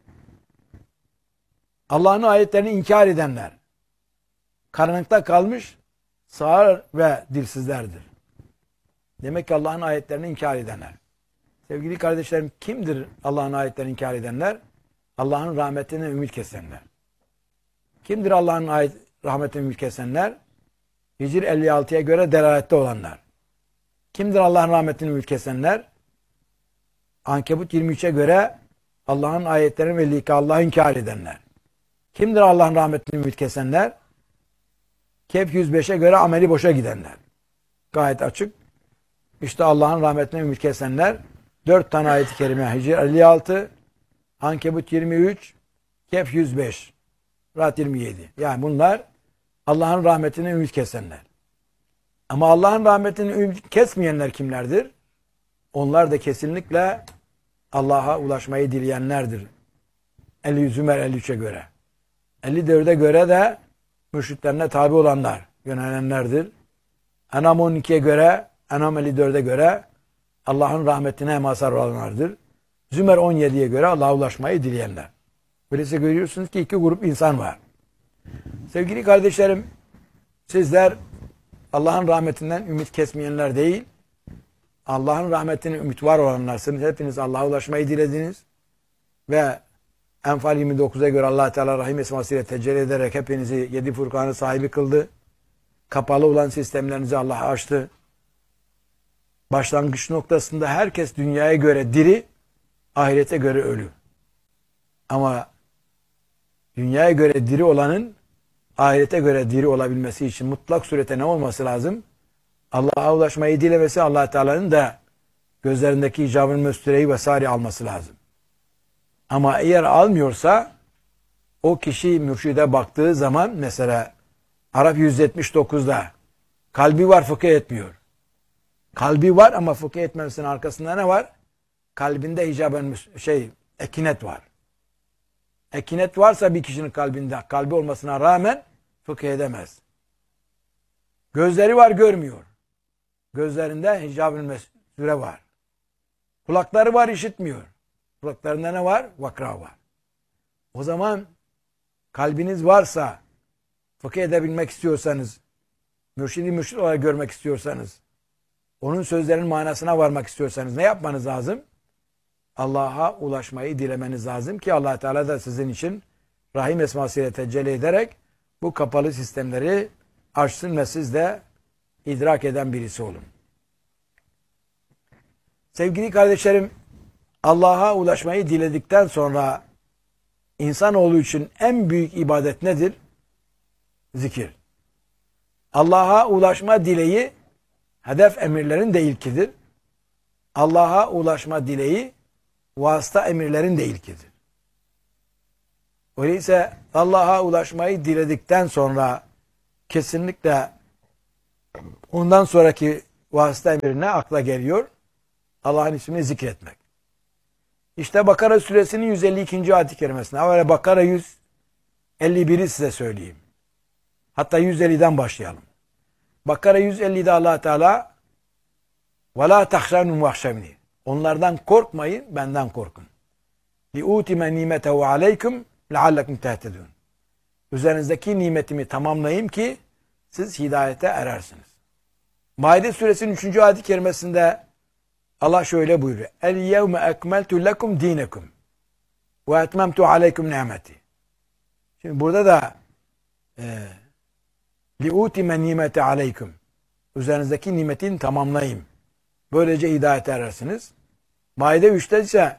Allah'ın ayetlerini inkar edenler, karanlıkta kalmış sağır ve dilsizlerdir. Demek ki Allah'ın ayetlerini inkar edenler. Sevgili kardeşlerim, kimdir Allah'ın ayetlerini inkar edenler? Allah'ın rahmetine ümit kesenler. Kimdir Allah'ın ayet, rahmetine ümit kesenler? Hicr elli altı'ya göre delalette olanlar. Kimdir Allah'ın rahmetine ümit kesenler? Ankebut yirmi üç'e göre Allah'ın ayetlerini ve lika Allah'ı inkar edenler. Kimdir Allah'ın rahmetine ümit kesenler? Kehf yüz beş'e göre ameli boşa gidenler. Gayet açık. İşte Allah'ın rahmetine ümit kesenler dört tane ayet-i kerime. Hicr elli altı, Ankebut yirmi üç, Kehf yüz beş, Ra'd yirmi yedi. Yani bunlar Allah'ın rahmetine ümit kesenler. Ama Allah'ın rahmetine ümit kesmeyenler kimlerdir? Onlar da kesinlikle Allah'a ulaşmayı dileyenlerdir. elli Zümer elli üç'e göre. elli dört'e göre de mürşitlerine tabi olanlar, yönelenlerdir. En'am on iki'ye göre, En'am elli dört'e göre Allah'ın rahmetine mazhar olanlardır. Zümer on yedi'ye göre Allah'a ulaşmayı dileyenler. Böylece görüyorsunuz ki iki grup insan var. Sevgili kardeşlerim, sizler Allah'ın rahmetinden ümit kesmeyenler değil, Allah'ın rahmetine ümit var olanlarsınız. Hepiniz Allah'a ulaşmayı dilediniz. Ve Enfal yirmi dokuz'a göre Allah Teala Rahim esmasıyla tecelli ederek hepinizi yedi Furkan'ı sahibi kıldı. Kapalı olan sistemlerinizi Allah açtı. Başlangıç noktasında herkes dünyaya göre diri, ahirete göre ölü. Ama dünyaya göre diri olanın ahirete göre diri olabilmesi için mutlak surete ne olması lazım? Allah'a ulaşmayı dilemesi, Allah Teala'nın da gözlerindeki icabın müstüreyi vesaire alması lazım. Ama eğer almıyorsa o kişi mürşide baktığı zaman mesela Araf yüz yetmiş dokuz'da kalbi var fıkıh etmiyor. Kalbi var ama fıkıh etmemesinin arkasında ne var? Kalbinde hicaben şey ekinet var. Ekinet varsa bir kişinin kalbinde, kalbi olmasına rağmen fıkıh edemez. Gözleri var görmüyor. Gözlerinde hicab-ı süre var. Kulakları var işitmiyor. Kulaklarında ne var? Vakra var. O zaman kalbiniz varsa, fıkıh edebilmek istiyorsanız, mürşidi mürşid olarak görmek istiyorsanız, onun sözlerinin manasına varmak istiyorsanız ne yapmanız lazım? Allah'a ulaşmayı dilemeniz lazım ki Allah Teala da sizin için Rahim esmasıyla tecelli ederek bu kapalı sistemleri açsın ve siz de idrak eden birisi olun. Sevgili kardeşlerim, Allah'a ulaşmayı diledikten sonra insanoğlu için en büyük ibadet nedir? Zikir. Allah'a ulaşma dileği hedef emirlerin de ilkidir. Allah'a ulaşma dileği vasıta emirlerin de ilkidir. Öyleyse Allah'a ulaşmayı diledikten sonra kesinlikle Ondan sonraki vasıta emrine akla geliyor. Allah'ın ismini zikretmek. İşte Bakara suresinin yüz elli ikinci ayet-i kerimesinde. Evvela Bakara yüz elli biri size söyleyeyim. Hatta yüz elliden başlayalım. Bakara yüz ellide Allah Teala وَلَا تَخْشَنُمْ وَخْشَمْنِ Onlardan korkmayın, benden korkun. لِعُوتِمَ نِيمَتَهُ عَلَيْكُمْ لَعَلَّكُمْ تَهْتَدُونَ Üzerinizdeki nimetimi tamamlayayım ki siz hidayete erersiniz. Maide suresinin üçüncü ayet-i kerimesinde Allah şöyle buyuruyor. El-yevme ekmeltu lekum dinekum ve etmemtu aleykum nimeti. Şimdi burada da li'utime nimeti aleykum. Üzerinizdeki nimetini tamamlayayım. Böylece hidayete erersiniz. Maide üçte ise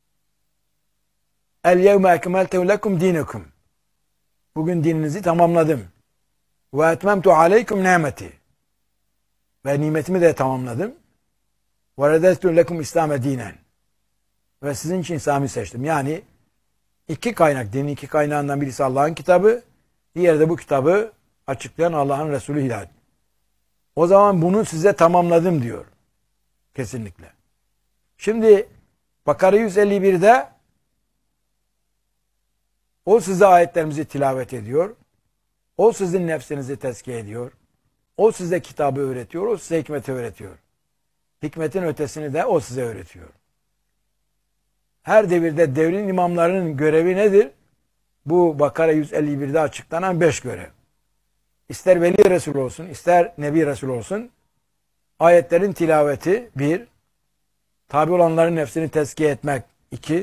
El-yevme ekmeltu lekum dinekum. Bugün dininizi tamamladım. Ve etmemtu aleykum nimeti. Ve nimetimi de tamamladım. وَرَدَسْتُ lekum İslam'e dinen. Ve sizin için İslam'ı seçtim. Yani iki kaynak, dinin iki kaynağından birisi Allah'ın kitabı, diğeri de bu kitabı açıklayan Allah'ın Resulü Hidayet. O zaman bunu size tamamladım diyor. Kesinlikle. Şimdi Bakara yüz elli birde o size ayetlerimizi tilavet ediyor. O sizin nefsinizi tezkiye ediyor. O size kitabı öğretiyor. O size hikmeti öğretiyor. Hikmetin ötesini de o size öğretiyor. Her devirde devrin imamlarının görevi nedir? Bu Bakara yüz elli birde açıklanan beş görev. İster Veli Resul olsun, ister Nebi Resul olsun, ayetlerin tilaveti bir, tabi olanların nefsini tezkiye etmek iki,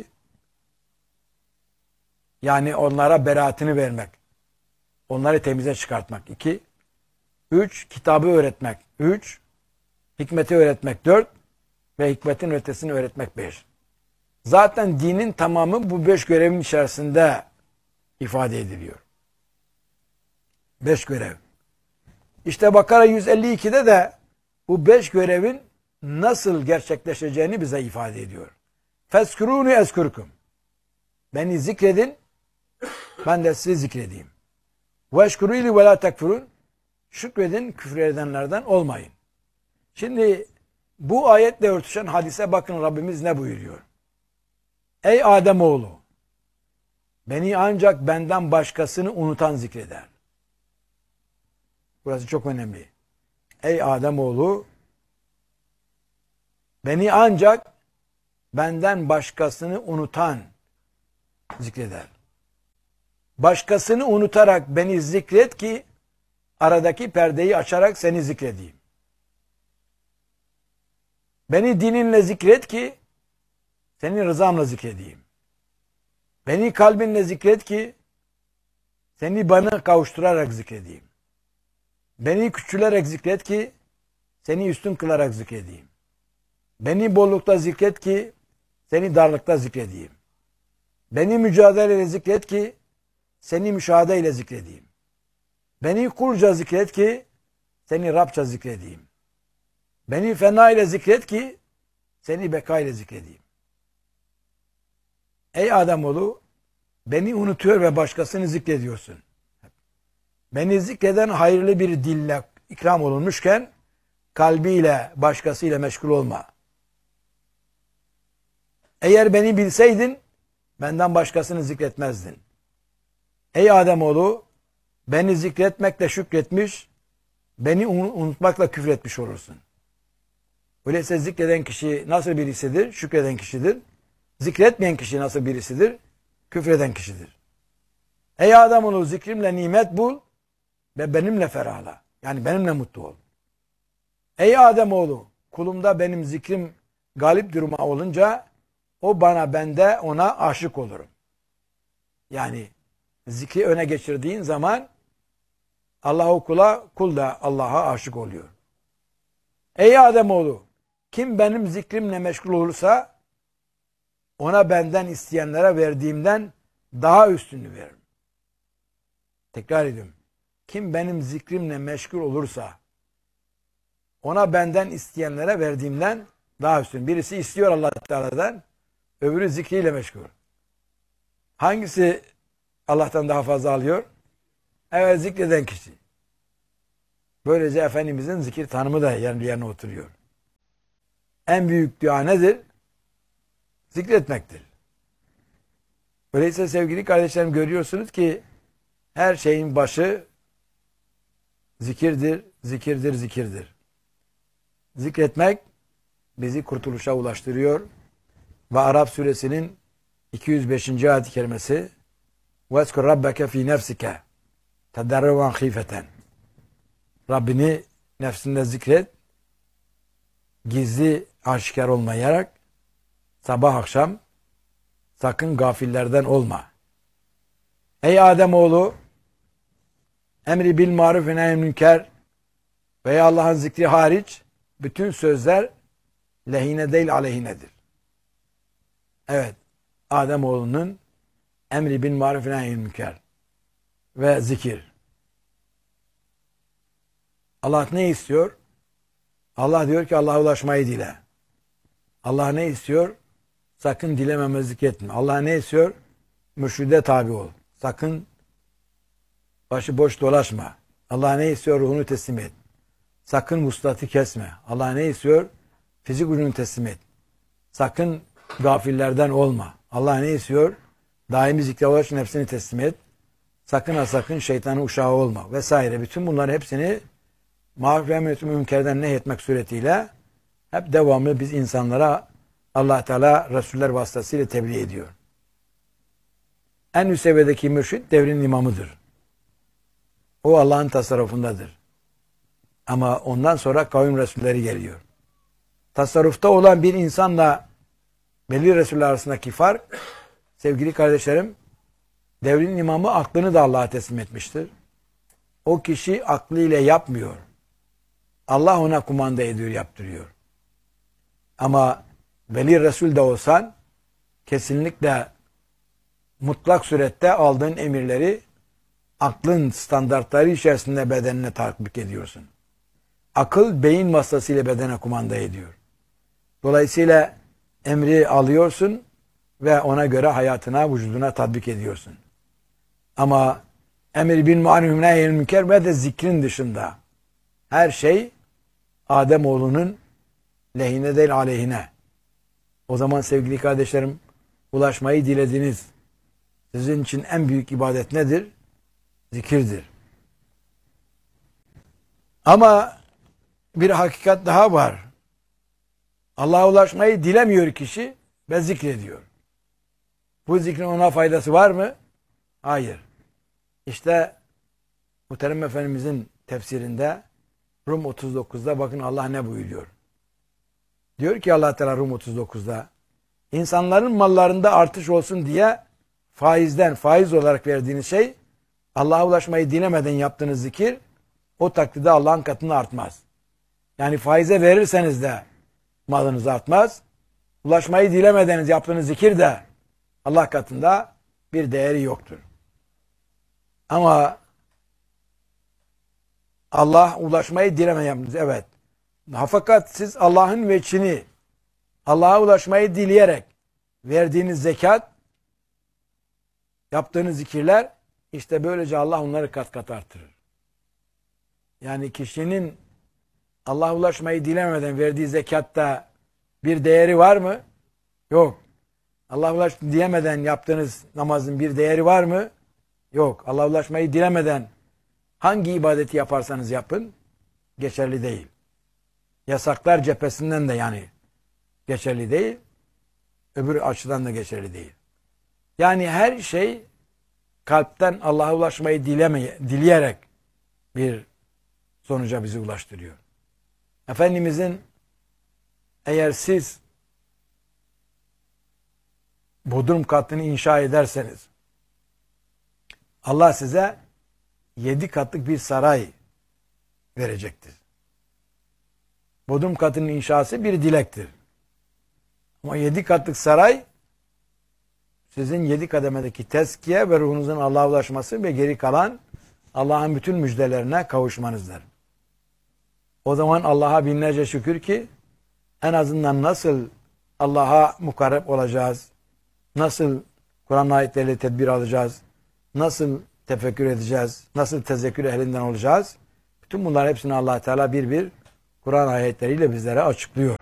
yani onlara beraatini vermek, onları temize çıkartmak iki, üç, kitabı öğretmek üç, hikmeti öğretmek dört ve hikmetin ötesini öğretmek beş. Zaten dinin tamamı bu beş görevin içerisinde ifade ediliyor. Beş görev. İşte Bakara yüz elli ikide de bu beş görevin nasıl gerçekleşeceğini bize ifade ediyor. Feskuruni eskurkum. Beni zikredin, ben de sizi zikredeyim. Veşkurili ve la tekfurun. Şükredin, küfür edenlerden olmayın. Şimdi bu ayetle örtüşen hadise bakın Rabbimiz ne buyuruyor? Ey Ademoğlu, beni ancak benden başkasını unutan zikreder. Burası çok önemli. Ey Ademoğlu, beni ancak benden başkasını unutan zikreder. Başkasını unutarak beni zikret ki aradaki perdeyi açarak seni zikredeyim. Beni dininle zikret ki seni rızamla zikredeyim. Beni kalbinle zikret ki seni bana kavuşturarak zikredeyim. Beni küçülerek zikret ki seni üstün kılarak zikredeyim. Beni bollukta zikret ki seni darlıkta zikredeyim. Beni mücadeleyle zikret ki seni müşahedeyle zikredeyim. Beni kulca zikret ki seni Rabça zikredeyim. Beni fena ile zikret ki seni beka ile zikredeyim. Ey Ademoğlu, beni unutuyor ve başkasını zikrediyorsun. Beni zikreden hayırlı bir dille ikram olunmuşken kalbiyle başkasıyla meşgul olma. Eğer beni bilseydin benden başkasını zikretmezdin. Ey Ademoğlu, beni zikretmekle şükretmiş, beni unutmakla küfretmiş olursun. Öyleyse zikreden kişi nasıl birisidir? Şükreden kişidir. Zikretmeyen kişi nasıl birisidir? Küfreden kişidir. Ey Ademoğlu, zikrimle nimet bul ve benimle ferahla. Yani benimle mutlu ol. Ey Ademoğlu, kulumda benim zikrim galip duruma olunca o bana, ben de ona aşık olurum. Yani zikri öne geçirdiğin zaman Allah kula, kul da Allah'a aşık oluyor. Ey Ademoğlu, kim benim zikrimle meşgul olursa ona benden isteyenlere verdiğimden daha üstünü veririm. Tekrar ediyorum. Kim benim zikrimle meşgul olursa ona benden isteyenlere verdiğimden daha üstün. Birisi istiyor Allah Teala'dan, öbürü zikriyle meşgul. Hangisi Allah'tan daha fazla alıyor? Evet, zikreden kişi. Böylece Efendimizin zikir tanımı da yerine, yerine oturuyor. En büyük dua nedir? Zikretmektir. Öyleyse sevgili kardeşlerim, görüyorsunuz ki her şeyin başı zikirdir, zikirdir, zikirdir. Zikretmek bizi kurtuluşa ulaştırıyor. Ve Arap suresinin iki yüz beşinci ayet-i kerimesi وَاذْكُرْ رَبَّكَ ف۪ي نَفْسِكَ تَدَرَّوًا خِيفَةً Rabbini nefsinde zikret, gizli aşikar olmayarak, sabah akşam sakın gafillerden olma. Ey Ademoğlu, emri bil maruf ve nehy münker veya Allah'ın zikri hariç bütün sözler lehine değil aleyhinedir. Evet, Ademoğlu'nun emri bil maruf ve nehy münker ve zikir. Allah ne istiyor? Allah diyor ki Allah'a ulaşmayı dile. Allah ne istiyor? Sakın dilememezlik etme. Allah ne istiyor? Mürşide tabi ol. Sakın başıboş dolaşma. Allah ne istiyor? Ruhunu teslim et. Sakın vuslatı kesme. Allah ne istiyor? Fizik ucunu teslim et. Sakın gafillerden olma. Allah ne istiyor? Daimi zikre ulaş, nefsini teslim et. Sakın ha sakın şeytanın uşağı olma vesaire. Bütün bunların hepsini maruf ve emretü münkerden nehyetmek suretiyle hep devamlı biz insanlara Allah Teala Resuller vasıtasıyla tebliğ ediyor. En üst seviyedeki mürşid devrin imamıdır. O Allah'ın tasarrufundadır. Ama ondan sonra kavim Resulleri geliyor. Tasarrufta olan bir insanla belli Resuller arasındaki fark, sevgili kardeşlerim, devrin imamı aklını da Allah'a teslim etmiştir. O kişi aklıyla yapmıyor. Allah ona kumanda ediyor, yaptırıyor. Ama veli Resul de olsan kesinlikle mutlak surette aldığın emirleri aklın standartları içerisinde bedenine tatbik ediyorsun. Akıl beyin vasıtasıyla bedene kumanda ediyor. Dolayısıyla emri alıyorsun ve ona göre hayatına, vücuduna tatbik ediyorsun. Ama emir bil maruf ve nehy münker ve de zikrin dışında her şey Ademoğlu'nun lehine değil aleyhine. O zaman sevgili kardeşlerim, ulaşmayı dilediğiniz sizin için en büyük ibadet nedir? Zikirdir. Ama bir hakikat daha var. Allah'a ulaşmayı dilemiyor kişi ve zikrediyor. Bu zikrin ona faydası var mı? Hayır. İşte Muhterem Efendimizin tefsirinde Rum otuz dokuzda bakın Allah ne buyuruyor. Diyor ki Allah Teala Rum otuz dokuzda insanların mallarında artış olsun diye faizden, faiz olarak verdiğiniz şey, Allah'a ulaşmayı dilemeden yaptığınız zikir, o takdirde Allah'ın katında artmaz. Yani faize verirseniz de malınız artmaz. Ulaşmayı dilemeden yaptığınız zikir de Allah katında bir değeri yoktur. Ama Allah ulaşmayı dilemeyen, evet. Fakat siz Allah'ın veçhini, Allah'a ulaşmayı dileyerek verdiğiniz zekat, yaptığınız zikirler, işte böylece Allah onları kat kat artırır. Yani kişinin Allah'a ulaşmayı dilemeden verdiği zekatta bir değeri var mı? Yok. Allah'a ulaş diyemeden yaptığınız namazın bir değeri var mı? Yok. Allah'a ulaşmayı dilemeden hangi ibadeti yaparsanız yapın, geçerli değil. Yasaklar cephesinden de yani geçerli değil, öbür açıdan da geçerli değil. Yani her şey kalpten Allah'a ulaşmayı dilemeye, dileyerek bir sonuca bizi ulaştırıyor. Efendimizin eğer siz bodrum katını inşa ederseniz Allah size yedi katlık bir saray verecektir. Bodrum katının inşası bir dilektir. Ama yedi katlık saray sizin yedi kademedeki tezkiye ve ruhunuzun Allah'a ulaşması ve geri kalan Allah'ın bütün müjdelerine kavuşmanızdır. O zaman Allah'a binlerce şükür ki en azından nasıl Allah'a mukarreb olacağız, nasıl Kur'an ayetleriyle tedbir alacağız, nasıl tefekkür edeceğiz, nasıl tezekkür ehlinden olacağız, Bütün bunlar hepsini Allah Teala bir bir Kur'an ayetleriyle bizlere açıklıyor.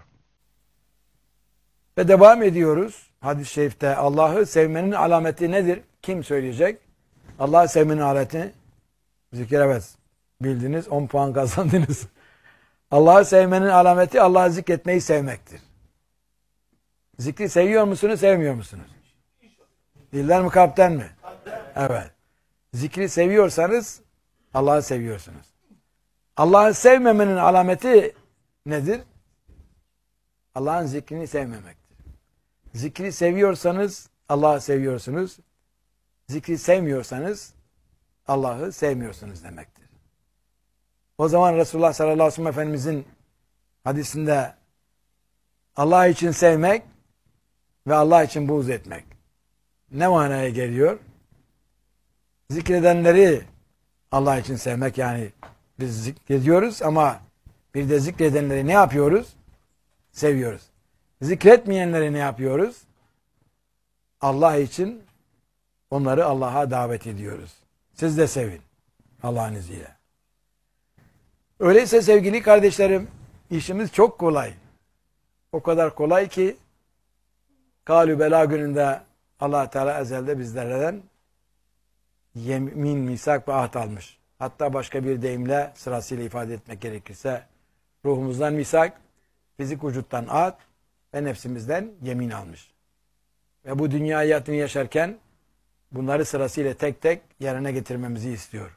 Ve devam ediyoruz. Hadis-i şerifte Allah'ı sevmenin alameti nedir? Kim söyleyecek? Allah'ı sevmenin alameti zikir, evet. Bildiniz, on puan kazandınız. Allah'ı sevmenin alameti Allah'ı zikretmeyi sevmektir. Zikri seviyor musunuz, sevmiyor musunuz? Dilden mi, kalpten mi? Evet. Zikri seviyorsanız Allah'ı seviyorsunuz. Allah'ı sevmemenin alameti nedir? Allah'ın zikrini sevmemektir. Zikri seviyorsanız Allah'ı seviyorsunuz. Zikri sevmiyorsanız Allah'ı sevmiyorsunuz demektir. O zaman Resulullah sallallahu aleyhi ve sellem Efendimizin hadisinde Allah için sevmek ve Allah için buğz etmek ne manaya geliyor? Zikredenleri Allah için sevmek, yani biz zikrediyoruz ama bir de zikredenleri ne yapıyoruz? Seviyoruz. Zikretmeyenleri ne yapıyoruz? Allah için onları Allah'a davet ediyoruz. Siz de sevin Allah'ın izniyle. Öyleyse sevgili kardeşlerim, işimiz çok kolay. O kadar kolay ki Kâlü Bela gününde Allah Teala ezelde bizlerden yemin, misak ve ahd almış. Hatta başka bir deyimle sırasıyla ifade etmek gerekirse ruhumuzdan misak, fizik vücuttan ahd ve nefsimizden yemin almış. Ve bu dünya hayatını yaşarken bunları sırasıyla tek tek yerine getirmemizi istiyor.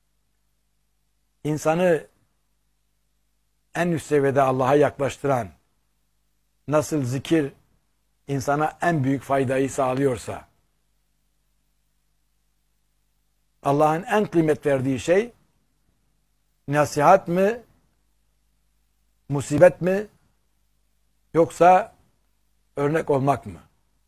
İnsanı en üst seviyede Allah'a yaklaştıran, nasıl zikir insana en büyük faydayı sağlıyorsa, Allah'ın en kıymet verdiği şey nasihat mi, musibet mi, yoksa örnek olmak mı?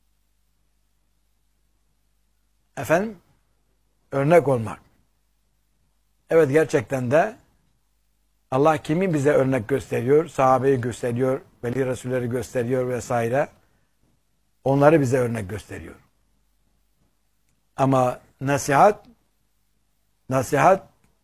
Efendim? Örnek olmak. Evet, gerçekten de Allah kimi bize örnek gösteriyor? Sahabeyi gösteriyor, veli Resulleri gösteriyor vesaire. Onları bize örnek gösteriyor. Ama nasihat, nasihat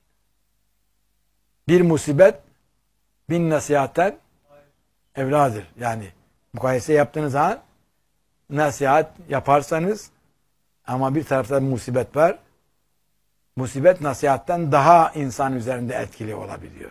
bir musibet bin nasihatten evladır. Yani mukayese yaptığınız zaman nasihat yaparsanız ama bir tarafta bir musibet var. Musibet nasihatten daha insan üzerinde etkili olabiliyor.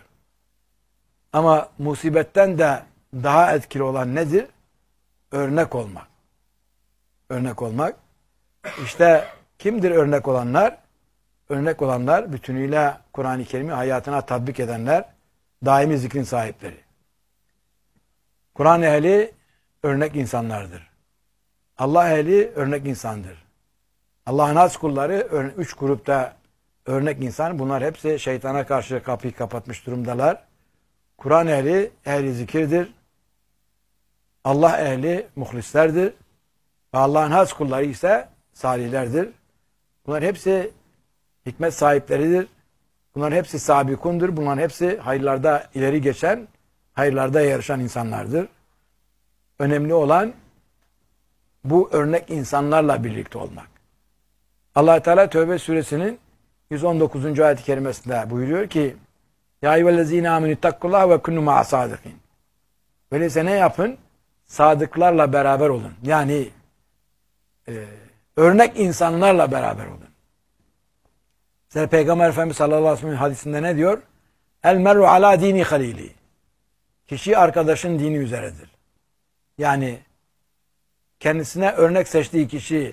Ama musibetten de daha etkili olan nedir? Örnek olmak. Örnek olmak. İşte kimdir örnek olanlar? Örnek olanlar bütünüyle Kur'an-ı Kerim'i hayatına tatbik edenler, daimi zikrin sahipleri. Kur'an ehli örnek insanlardır. Allah ehli örnek insandır. Allah'ın has kulları üç grupta örnek insan. Bunlar hepsi şeytana karşı kapıyı kapatmış durumdalar. Kur'an ehli, ehli zikirdir. Allah ehli muhlislerdir. Ve Allah'ın has kulları ise salihlerdir. Bunlar hepsi hikmet sahipleridir. Bunların hepsi sabikundur. Bunların hepsi hayırlarda ileri geçen, hayırlarda yarışan insanlardır. Önemli olan bu örnek insanlarla birlikte olmak. Allah Teala Tevbe suresinin yüz on dokuzuncu ayet-i kerimesinde buyuruyor ki: Ya eyyühellezine amenüttakkullah ve kunnu ma'a sadikin. Öyleyse ne yapın? Sadıklarla beraber olun. Yani e, örnek insanlarla beraber olun. Size Peygamber Efendimiz sallallahu aleyhi ve sellem hadisinde ne diyor? El meru ala dini halili. Kişi arkadaşın dini üzeredir. Yani kendisine örnek seçtiği kişi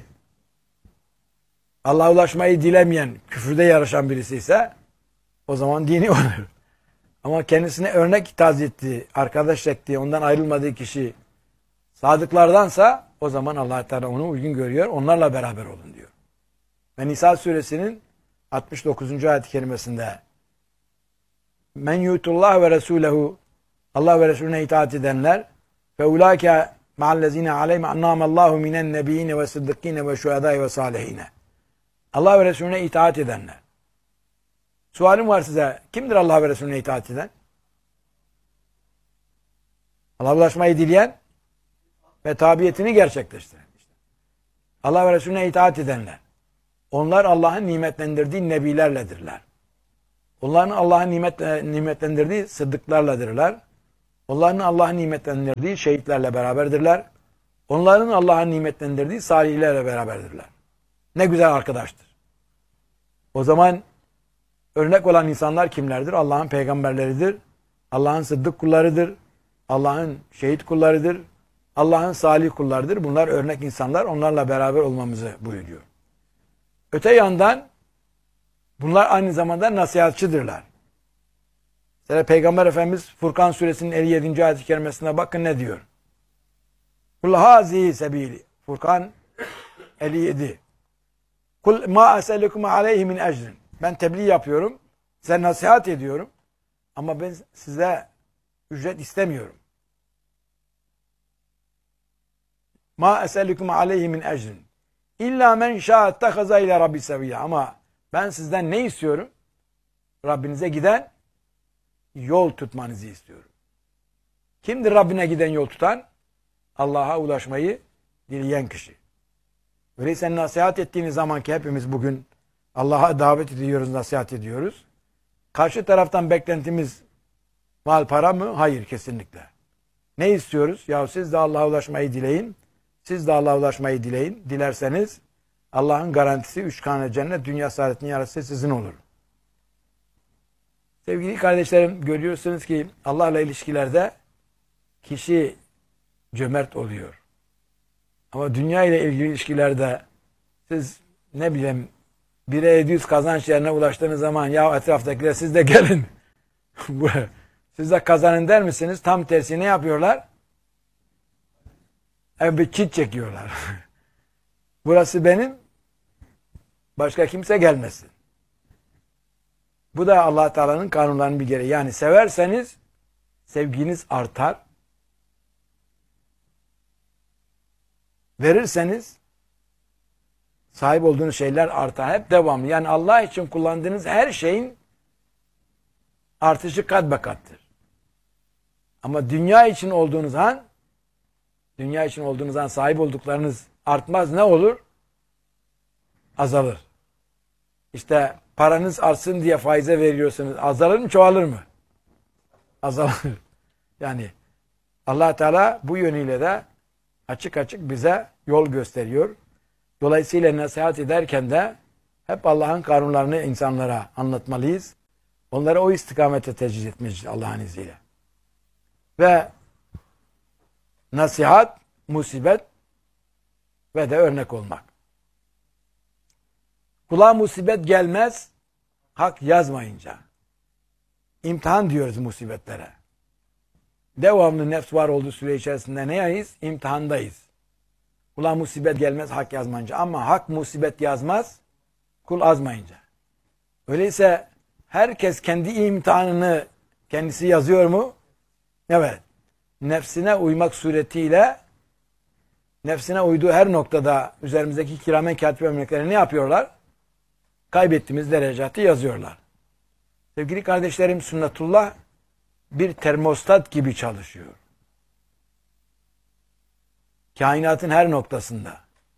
Allah'a ulaşmayı dilemeyen, küfürde yarışan birisi ise o zaman dini olur. Ama kendisine örnek tazi ettiği, arkadaş ettiği, ondan ayrılmadığı kişi sadıklardansa o zaman Allah Teala onu uygun görüyor. Onlarla beraber olun diyor. Ve Nisa suresinin altmış dokuzuncu ayet-i kerimesinde Men yutullah ve resulehu, Allah ve Resulüne itaat edenler fe ulâke ma'allezine aleyhim annâmallahu minen nebiyyine ve sıddıkkine ve şuhedâi ve salihine. Allah ve Resulüne itaat edenler. Sualim var size. Kimdir Allah ve Resulüne itaat eden? Allah'a ulaşmayı dileyen ve tabiyetini gerçekleştiren. Allah ve Resulüne itaat edenler. Onlar Allah'ın nimetlendirdiği nebilerledirler. Onların Allah'ın nimet, nimetlendirdiği sıddıklarladırlar. Onların Allah'ın nimetlendirdiği şehitlerle beraberdirler. Onların Allah'ın nimetlendirdiği salihlerle beraberdirler. Ne güzel arkadaştır. O zaman örnek olan insanlar kimlerdir? Allah'ın peygamberleridir. Allah'ın sıddık kullarıdır. Allah'ın şehit kullarıdır. Allah'ın salih kullarıdır. Bunlar örnek insanlar. Onlarla beraber olmamızı buyuruyor. Öte yandan bunlar aynı zamanda nasihatçıdırlar. Mesela Peygamber Efendimiz Furkan suresinin elli yedinci ayet-i kerimesine bakın ne diyor. Kul hazihi sebili. Furkan elli yedi. Kul ma esellukum aleyhi min ecrin. Ben tebliğ yapıyorum. Size nasihat ediyorum. Ama ben size ücret istemiyorum. Ma esellukum aleyhi min ecrin. İlla men şa'attehaza ile rabbi seviyya. Ama ben sizden ne istiyorum? Rabbinize giden yol tutmanızı istiyorum. Kimdir Rabbine giden yol tutan? Allah'a ulaşmayı dileyen kişi. Öyleyse nasihat ettiğiniz zaman ki hepimiz bugün Allah'a davet ediyoruz, nasihat ediyoruz. Karşı taraftan beklentimiz mal para mı? Hayır, kesinlikle. Ne istiyoruz? Ya siz de Allah'a ulaşmayı dileyin. Siz de Allah'a ulaşmayı dileyin. Dilerseniz Allah'ın garantisi üç tane cennet, dünya saadetinin yarısı sizin olur. Sevgili kardeşlerim, görüyorsunuz ki Allah'la ilişkilerde kişi cömert oluyor. Ama dünya ile ilgili ilişkilerde siz ne bileyim bire yedi yüz kazanç yerine ulaştığınız zaman ya etraftakiler siz de gelin. Siz de kazanın der misiniz? Tam tersi ne yapıyorlar? Evet, bir çit çekiyorlar. Burası benim, başka kimse gelmesin. Bu da Allah Teala'nın kanunlarının bir gereği. Yani severseniz sevginiz artar. Verirseniz sahip olduğunuz şeyler artar. Hep devamlı. Yani Allah için kullandığınız her şeyin artışı kat be kattır. Ama dünya için olduğunuz an dünya için olduğunuz an sahip olduklarınız artmaz. Ne olur? Azalır. İşte paranız artsın diye faize veriyorsunuz. Azalır mı, çoğalır mı? Azalır. Yani Allah Teala bu yönüyle de açık açık bize yol gösteriyor. Dolayısıyla nasihat ederken de hep Allah'ın kanunlarını insanlara anlatmalıyız. Onları o istikamete tecrid etmeliyiz Allah'ın izniyle. Ve nasihat, musibet ve de örnek olmak. Kulağa musibet gelmez, hak yazmayınca. İmtihan diyoruz musibetlere. Devamlı nefs var olduğu süre içerisinde neyiz? İmtihandayız. Kulağa musibet gelmez, hak yazmayınca. Ama hak musibet yazmaz, kul azmayınca. Öyleyse herkes kendi imtihanını kendisi yazıyor mu? Evet. Nefsine uymak suretiyle nefsine uyduğu her noktada üzerimizdeki kiramen katip emekleri ne yapıyorlar? Kaybettiğimiz derecatı yazıyorlar. Sevgili kardeşlerim, sünnetullah bir termostat gibi çalışıyor. Kainatın her noktasında.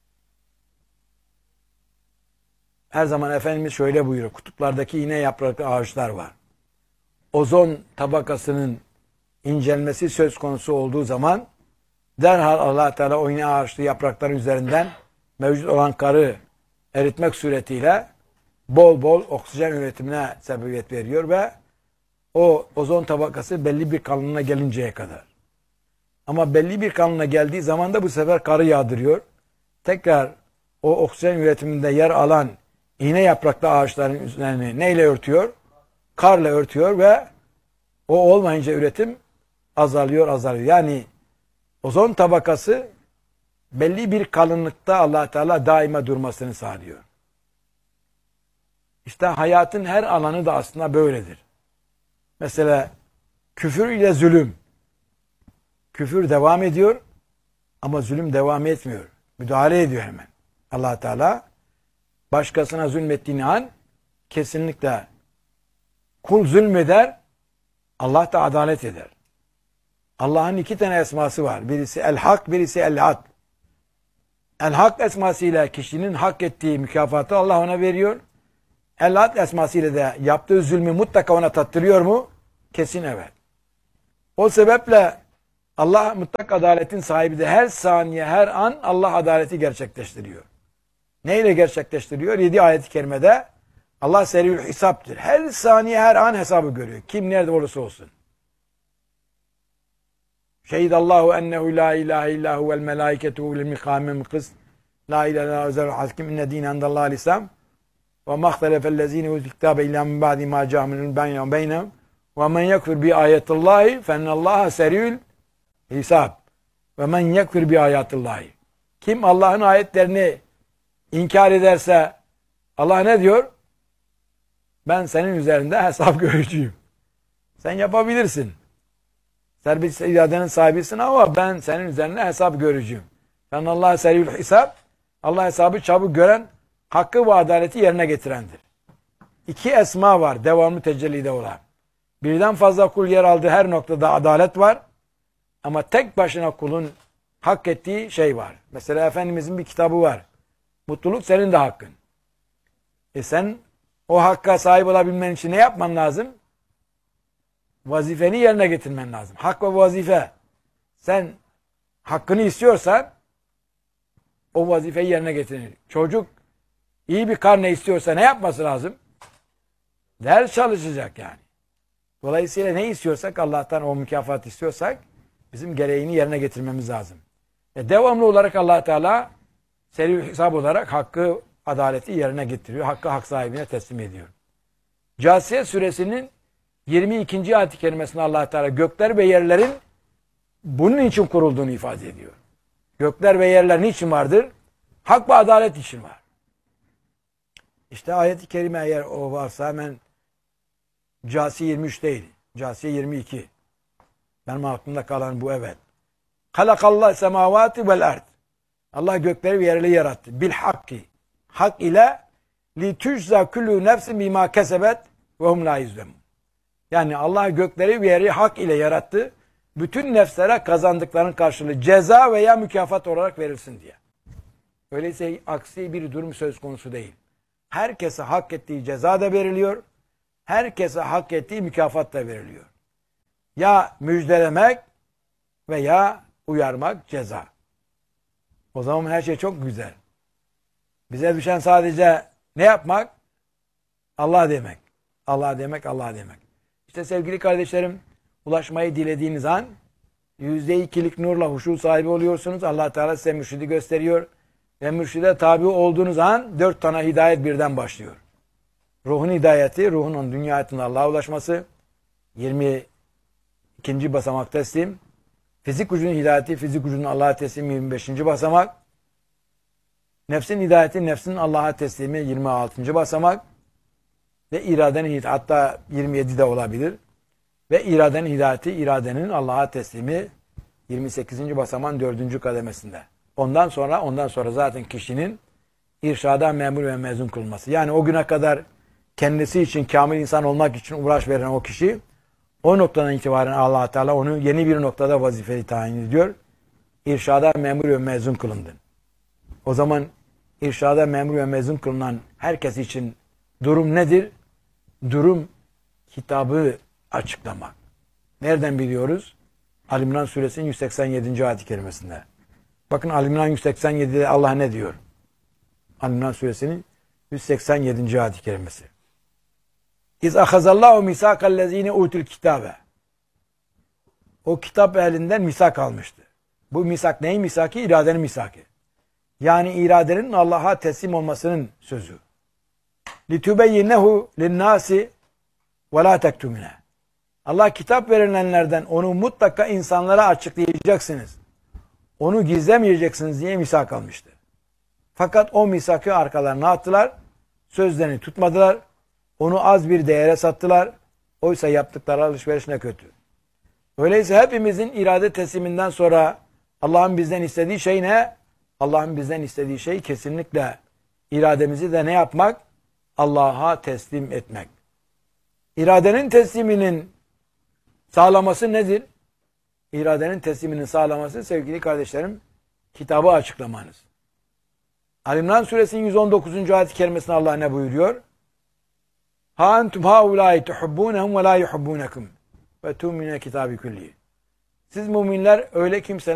Her zaman Efendimiz şöyle buyuruyor. Kutuplardaki iğne yapraklı ağaçlar var. Ozon tabakasının incelmesi söz konusu olduğu zaman derhal Allah Teala o iğne ağaçlı yaprakların üzerinden mevcut olan karı eritmek suretiyle bol bol oksijen üretimine sebebiyet veriyor ve o ozon tabakası belli bir kalınlığına gelinceye kadar. Ama belli bir kalınlığına geldiği zaman da bu sefer karı yağdırıyor. Tekrar o oksijen üretiminde yer alan iğne yapraklı ağaçların üzerini neyle örtüyor? Karla örtüyor ve o olmayınca üretim azalıyor, azalıyor. Yani ozon tabakası belli bir kalınlıkta Allah Teala daima durmasını sağlıyor. İşte hayatın her alanı da aslında böyledir. Mesela küfür ile zulüm. Küfür devam ediyor ama zulüm devam etmiyor. Müdahale ediyor hemen. Allah Teala başkasına zulmettiğini an kesinlikle kul zulmeder, Allah da adalet eder. Allah'ın iki tane esması var. Birisi el-hak, birisi el-ad. El-hak esmasıyla kişinin hak ettiği mükafatı Allah ona veriyor. El-Adl esmasıyla de yaptığı zulmü mutlaka ona tattırıyor mu? Kesin evet. O sebeple Allah mutlak adaletin sahibidir. Her saniye, her an Allah adaleti gerçekleştiriyor. Neyle gerçekleştiriyor? Yedi ayet-i kerimede Allah seriül hesaptır. Her saniye, her an hesabı görüyor. Kim nerede olursa olsun. Şehidallahu ennehu la ilahe illa huvel melaiketu lil mikamim kıst. La ilahe illa huvel hakim inne dine endallâhu l'islam. Ve mahtelefellezîne utul kitâbe illâ min ba'di mâ câminul beynehum beynehum. Ve men yekfir bi ayetillahi fennallâhe seriül hesab. Ve men yekfir bi ayetillahi. Kim Allah'ın ayetlerini inkar ederse Allah ne diyor? Ben senin üzerinde hesap görücüyüm. Sen yapabilirsin. Serbest iradenin sahibisin ama ben senin üzerine hesap görücüyüm. Ben Allah seriyül hesap. Allah hesabı çabuk gören, hakkı ve adaleti yerine getirendir. İki esma var devamlı tecellide olan. Birden fazla kul yer aldığı her noktada adalet var. Ama tek başına kulun hak ettiği şey var. Mesela Efendimizin bir kitabı var. Mutluluk senin de hakkın. E sen o hakka sahip olabilmen için ne yapman lazım? Vazifeni yerine getirmen lazım. Hak ve vazife. Sen hakkını istiyorsan o vazifeyi yerine getirir. Çocuk iyi bir karne istiyorsa ne yapması lazım? Ders çalışacak yani. Dolayısıyla ne istiyorsak Allah'tan o mükafat istiyorsak bizim gereğini yerine getirmemiz lazım. E devamlı olarak Allah Teala seri hesap olarak hakkı, adaleti yerine getiriyor. Hakkı hak sahibine teslim ediyor. Câsiye suresinin yirmi ikinci ayet-i kerimesinde Allah Teala gökler ve yerlerin bunun için kurulduğunu ifade ediyor. Gökler ve yerler niçin vardır? Hak ve adalet için var. İşte ayet-i kerime eğer o varsa hemen Câsiye yirmi üç değil. Câsiye yirmi iki. Benim aklımda kalan bu evet. Halakallah semavati vel ard. Allah gökleri ve yerleri yarattı. Bil hakki. Hak ile li tujza kullu nefsin bima kesebet ve hum la yuzlemun. Yani Allah gökleri ve yeri hak ile yarattı. Bütün nefslere kazandıklarının karşılığı ceza veya mükafat olarak verilsin diye. Öyleyse aksi bir durum söz konusu değil. Herkese hak ettiği ceza da veriliyor. Herkese hak ettiği mükafat da veriliyor. Ya müjdelemek veya uyarmak ceza. O zaman her şey çok güzel. Bize düşen sadece ne yapmak? Allah demek. Allah demek, Allah demek. İşte sevgili kardeşlerim, ulaşmayı dilediğiniz an yüzde ikilik nurla huşu sahibi oluyorsunuz. Allah Teala size mürşidi gösteriyor. Ve mürşide tabi olduğunuz an dört tane hidayet birden başlıyor. Ruhun hidayeti, ruhun dünya hayatında Allah'a ulaşması. yirmi ikinci basamak teslim. Fizik gücünün hidayeti, fizik gücünün Allah'a teslimi yirmi beşinci basamak. Nefsin hidayeti, nefsin Allah'a teslimi yirmi altıncı basamak. Ve iradenin hidayeti, hatta yirmi yedi de olabilir. Ve iradenin hidayeti, iradenin Allah'a teslimi yirmi sekizinci basamağın dördüncü kademesinde. Ondan sonra, ondan sonra zaten kişinin irşada memur ve mezun kılınması. Yani o güne kadar kendisi için, kamil insan olmak için uğraş veren o kişi, o noktadan itibaren Allah Teala onu yeni bir noktada vazifeli tayin ediyor. İrşada memur ve mezun kılındın. O zaman irşada memur ve mezun kılınan herkes için durum nedir? Durum kitabı açıklamak. Nereden biliyoruz? Ali-İmran suresinin yüz seksen yedinci ayet-i kerimesinde. Bakın Ali-İmran yüz seksen yedide Allah ne diyor? Ali-İmran suresinin yüz seksen yedinci ayet-i kerimesi. İz ahazallahu misakallezine utul kitabe. O kitap elinden misak almıştı. Bu misak neyin misaki? İradenin misaki. Yani iradenin Allah'a teslim olmasının sözü. لِتُبَيِّنَهُ لِلنَّاسِ وَلَا تَكْتُمِنَهُ. Allah kitap verilenlerden onu mutlaka insanlara açıklayacaksınız. Onu gizlemeyeceksiniz diye misak almıştı. Fakat o misakı arkalarına attılar. Sözlerini tutmadılar. Onu az bir değere sattılar. Oysa yaptıkları alışveriş ne kötü. Öyleyse hepimizin irade tesliminden sonra Allah'ın bizden istediği şey ne? Allah'ın bizden istediği şey kesinlikle irademizi de ne yapmak? Allah'a teslim etmek. İradenin tesliminin sağlaması nedir? İradenin tesliminin sağlaması sevgili kardeşlerim kitabı açıklamanız. Ali-İmran suresinin yüz on dokuzuncu ayet-i kerimesinde Allah ne buyuruyor? Ha entum haulâi tuhibbûnehum ve lâ yuhibbunekum ve tu'minûne kitâbi külli. Siz müminler öyle kimseler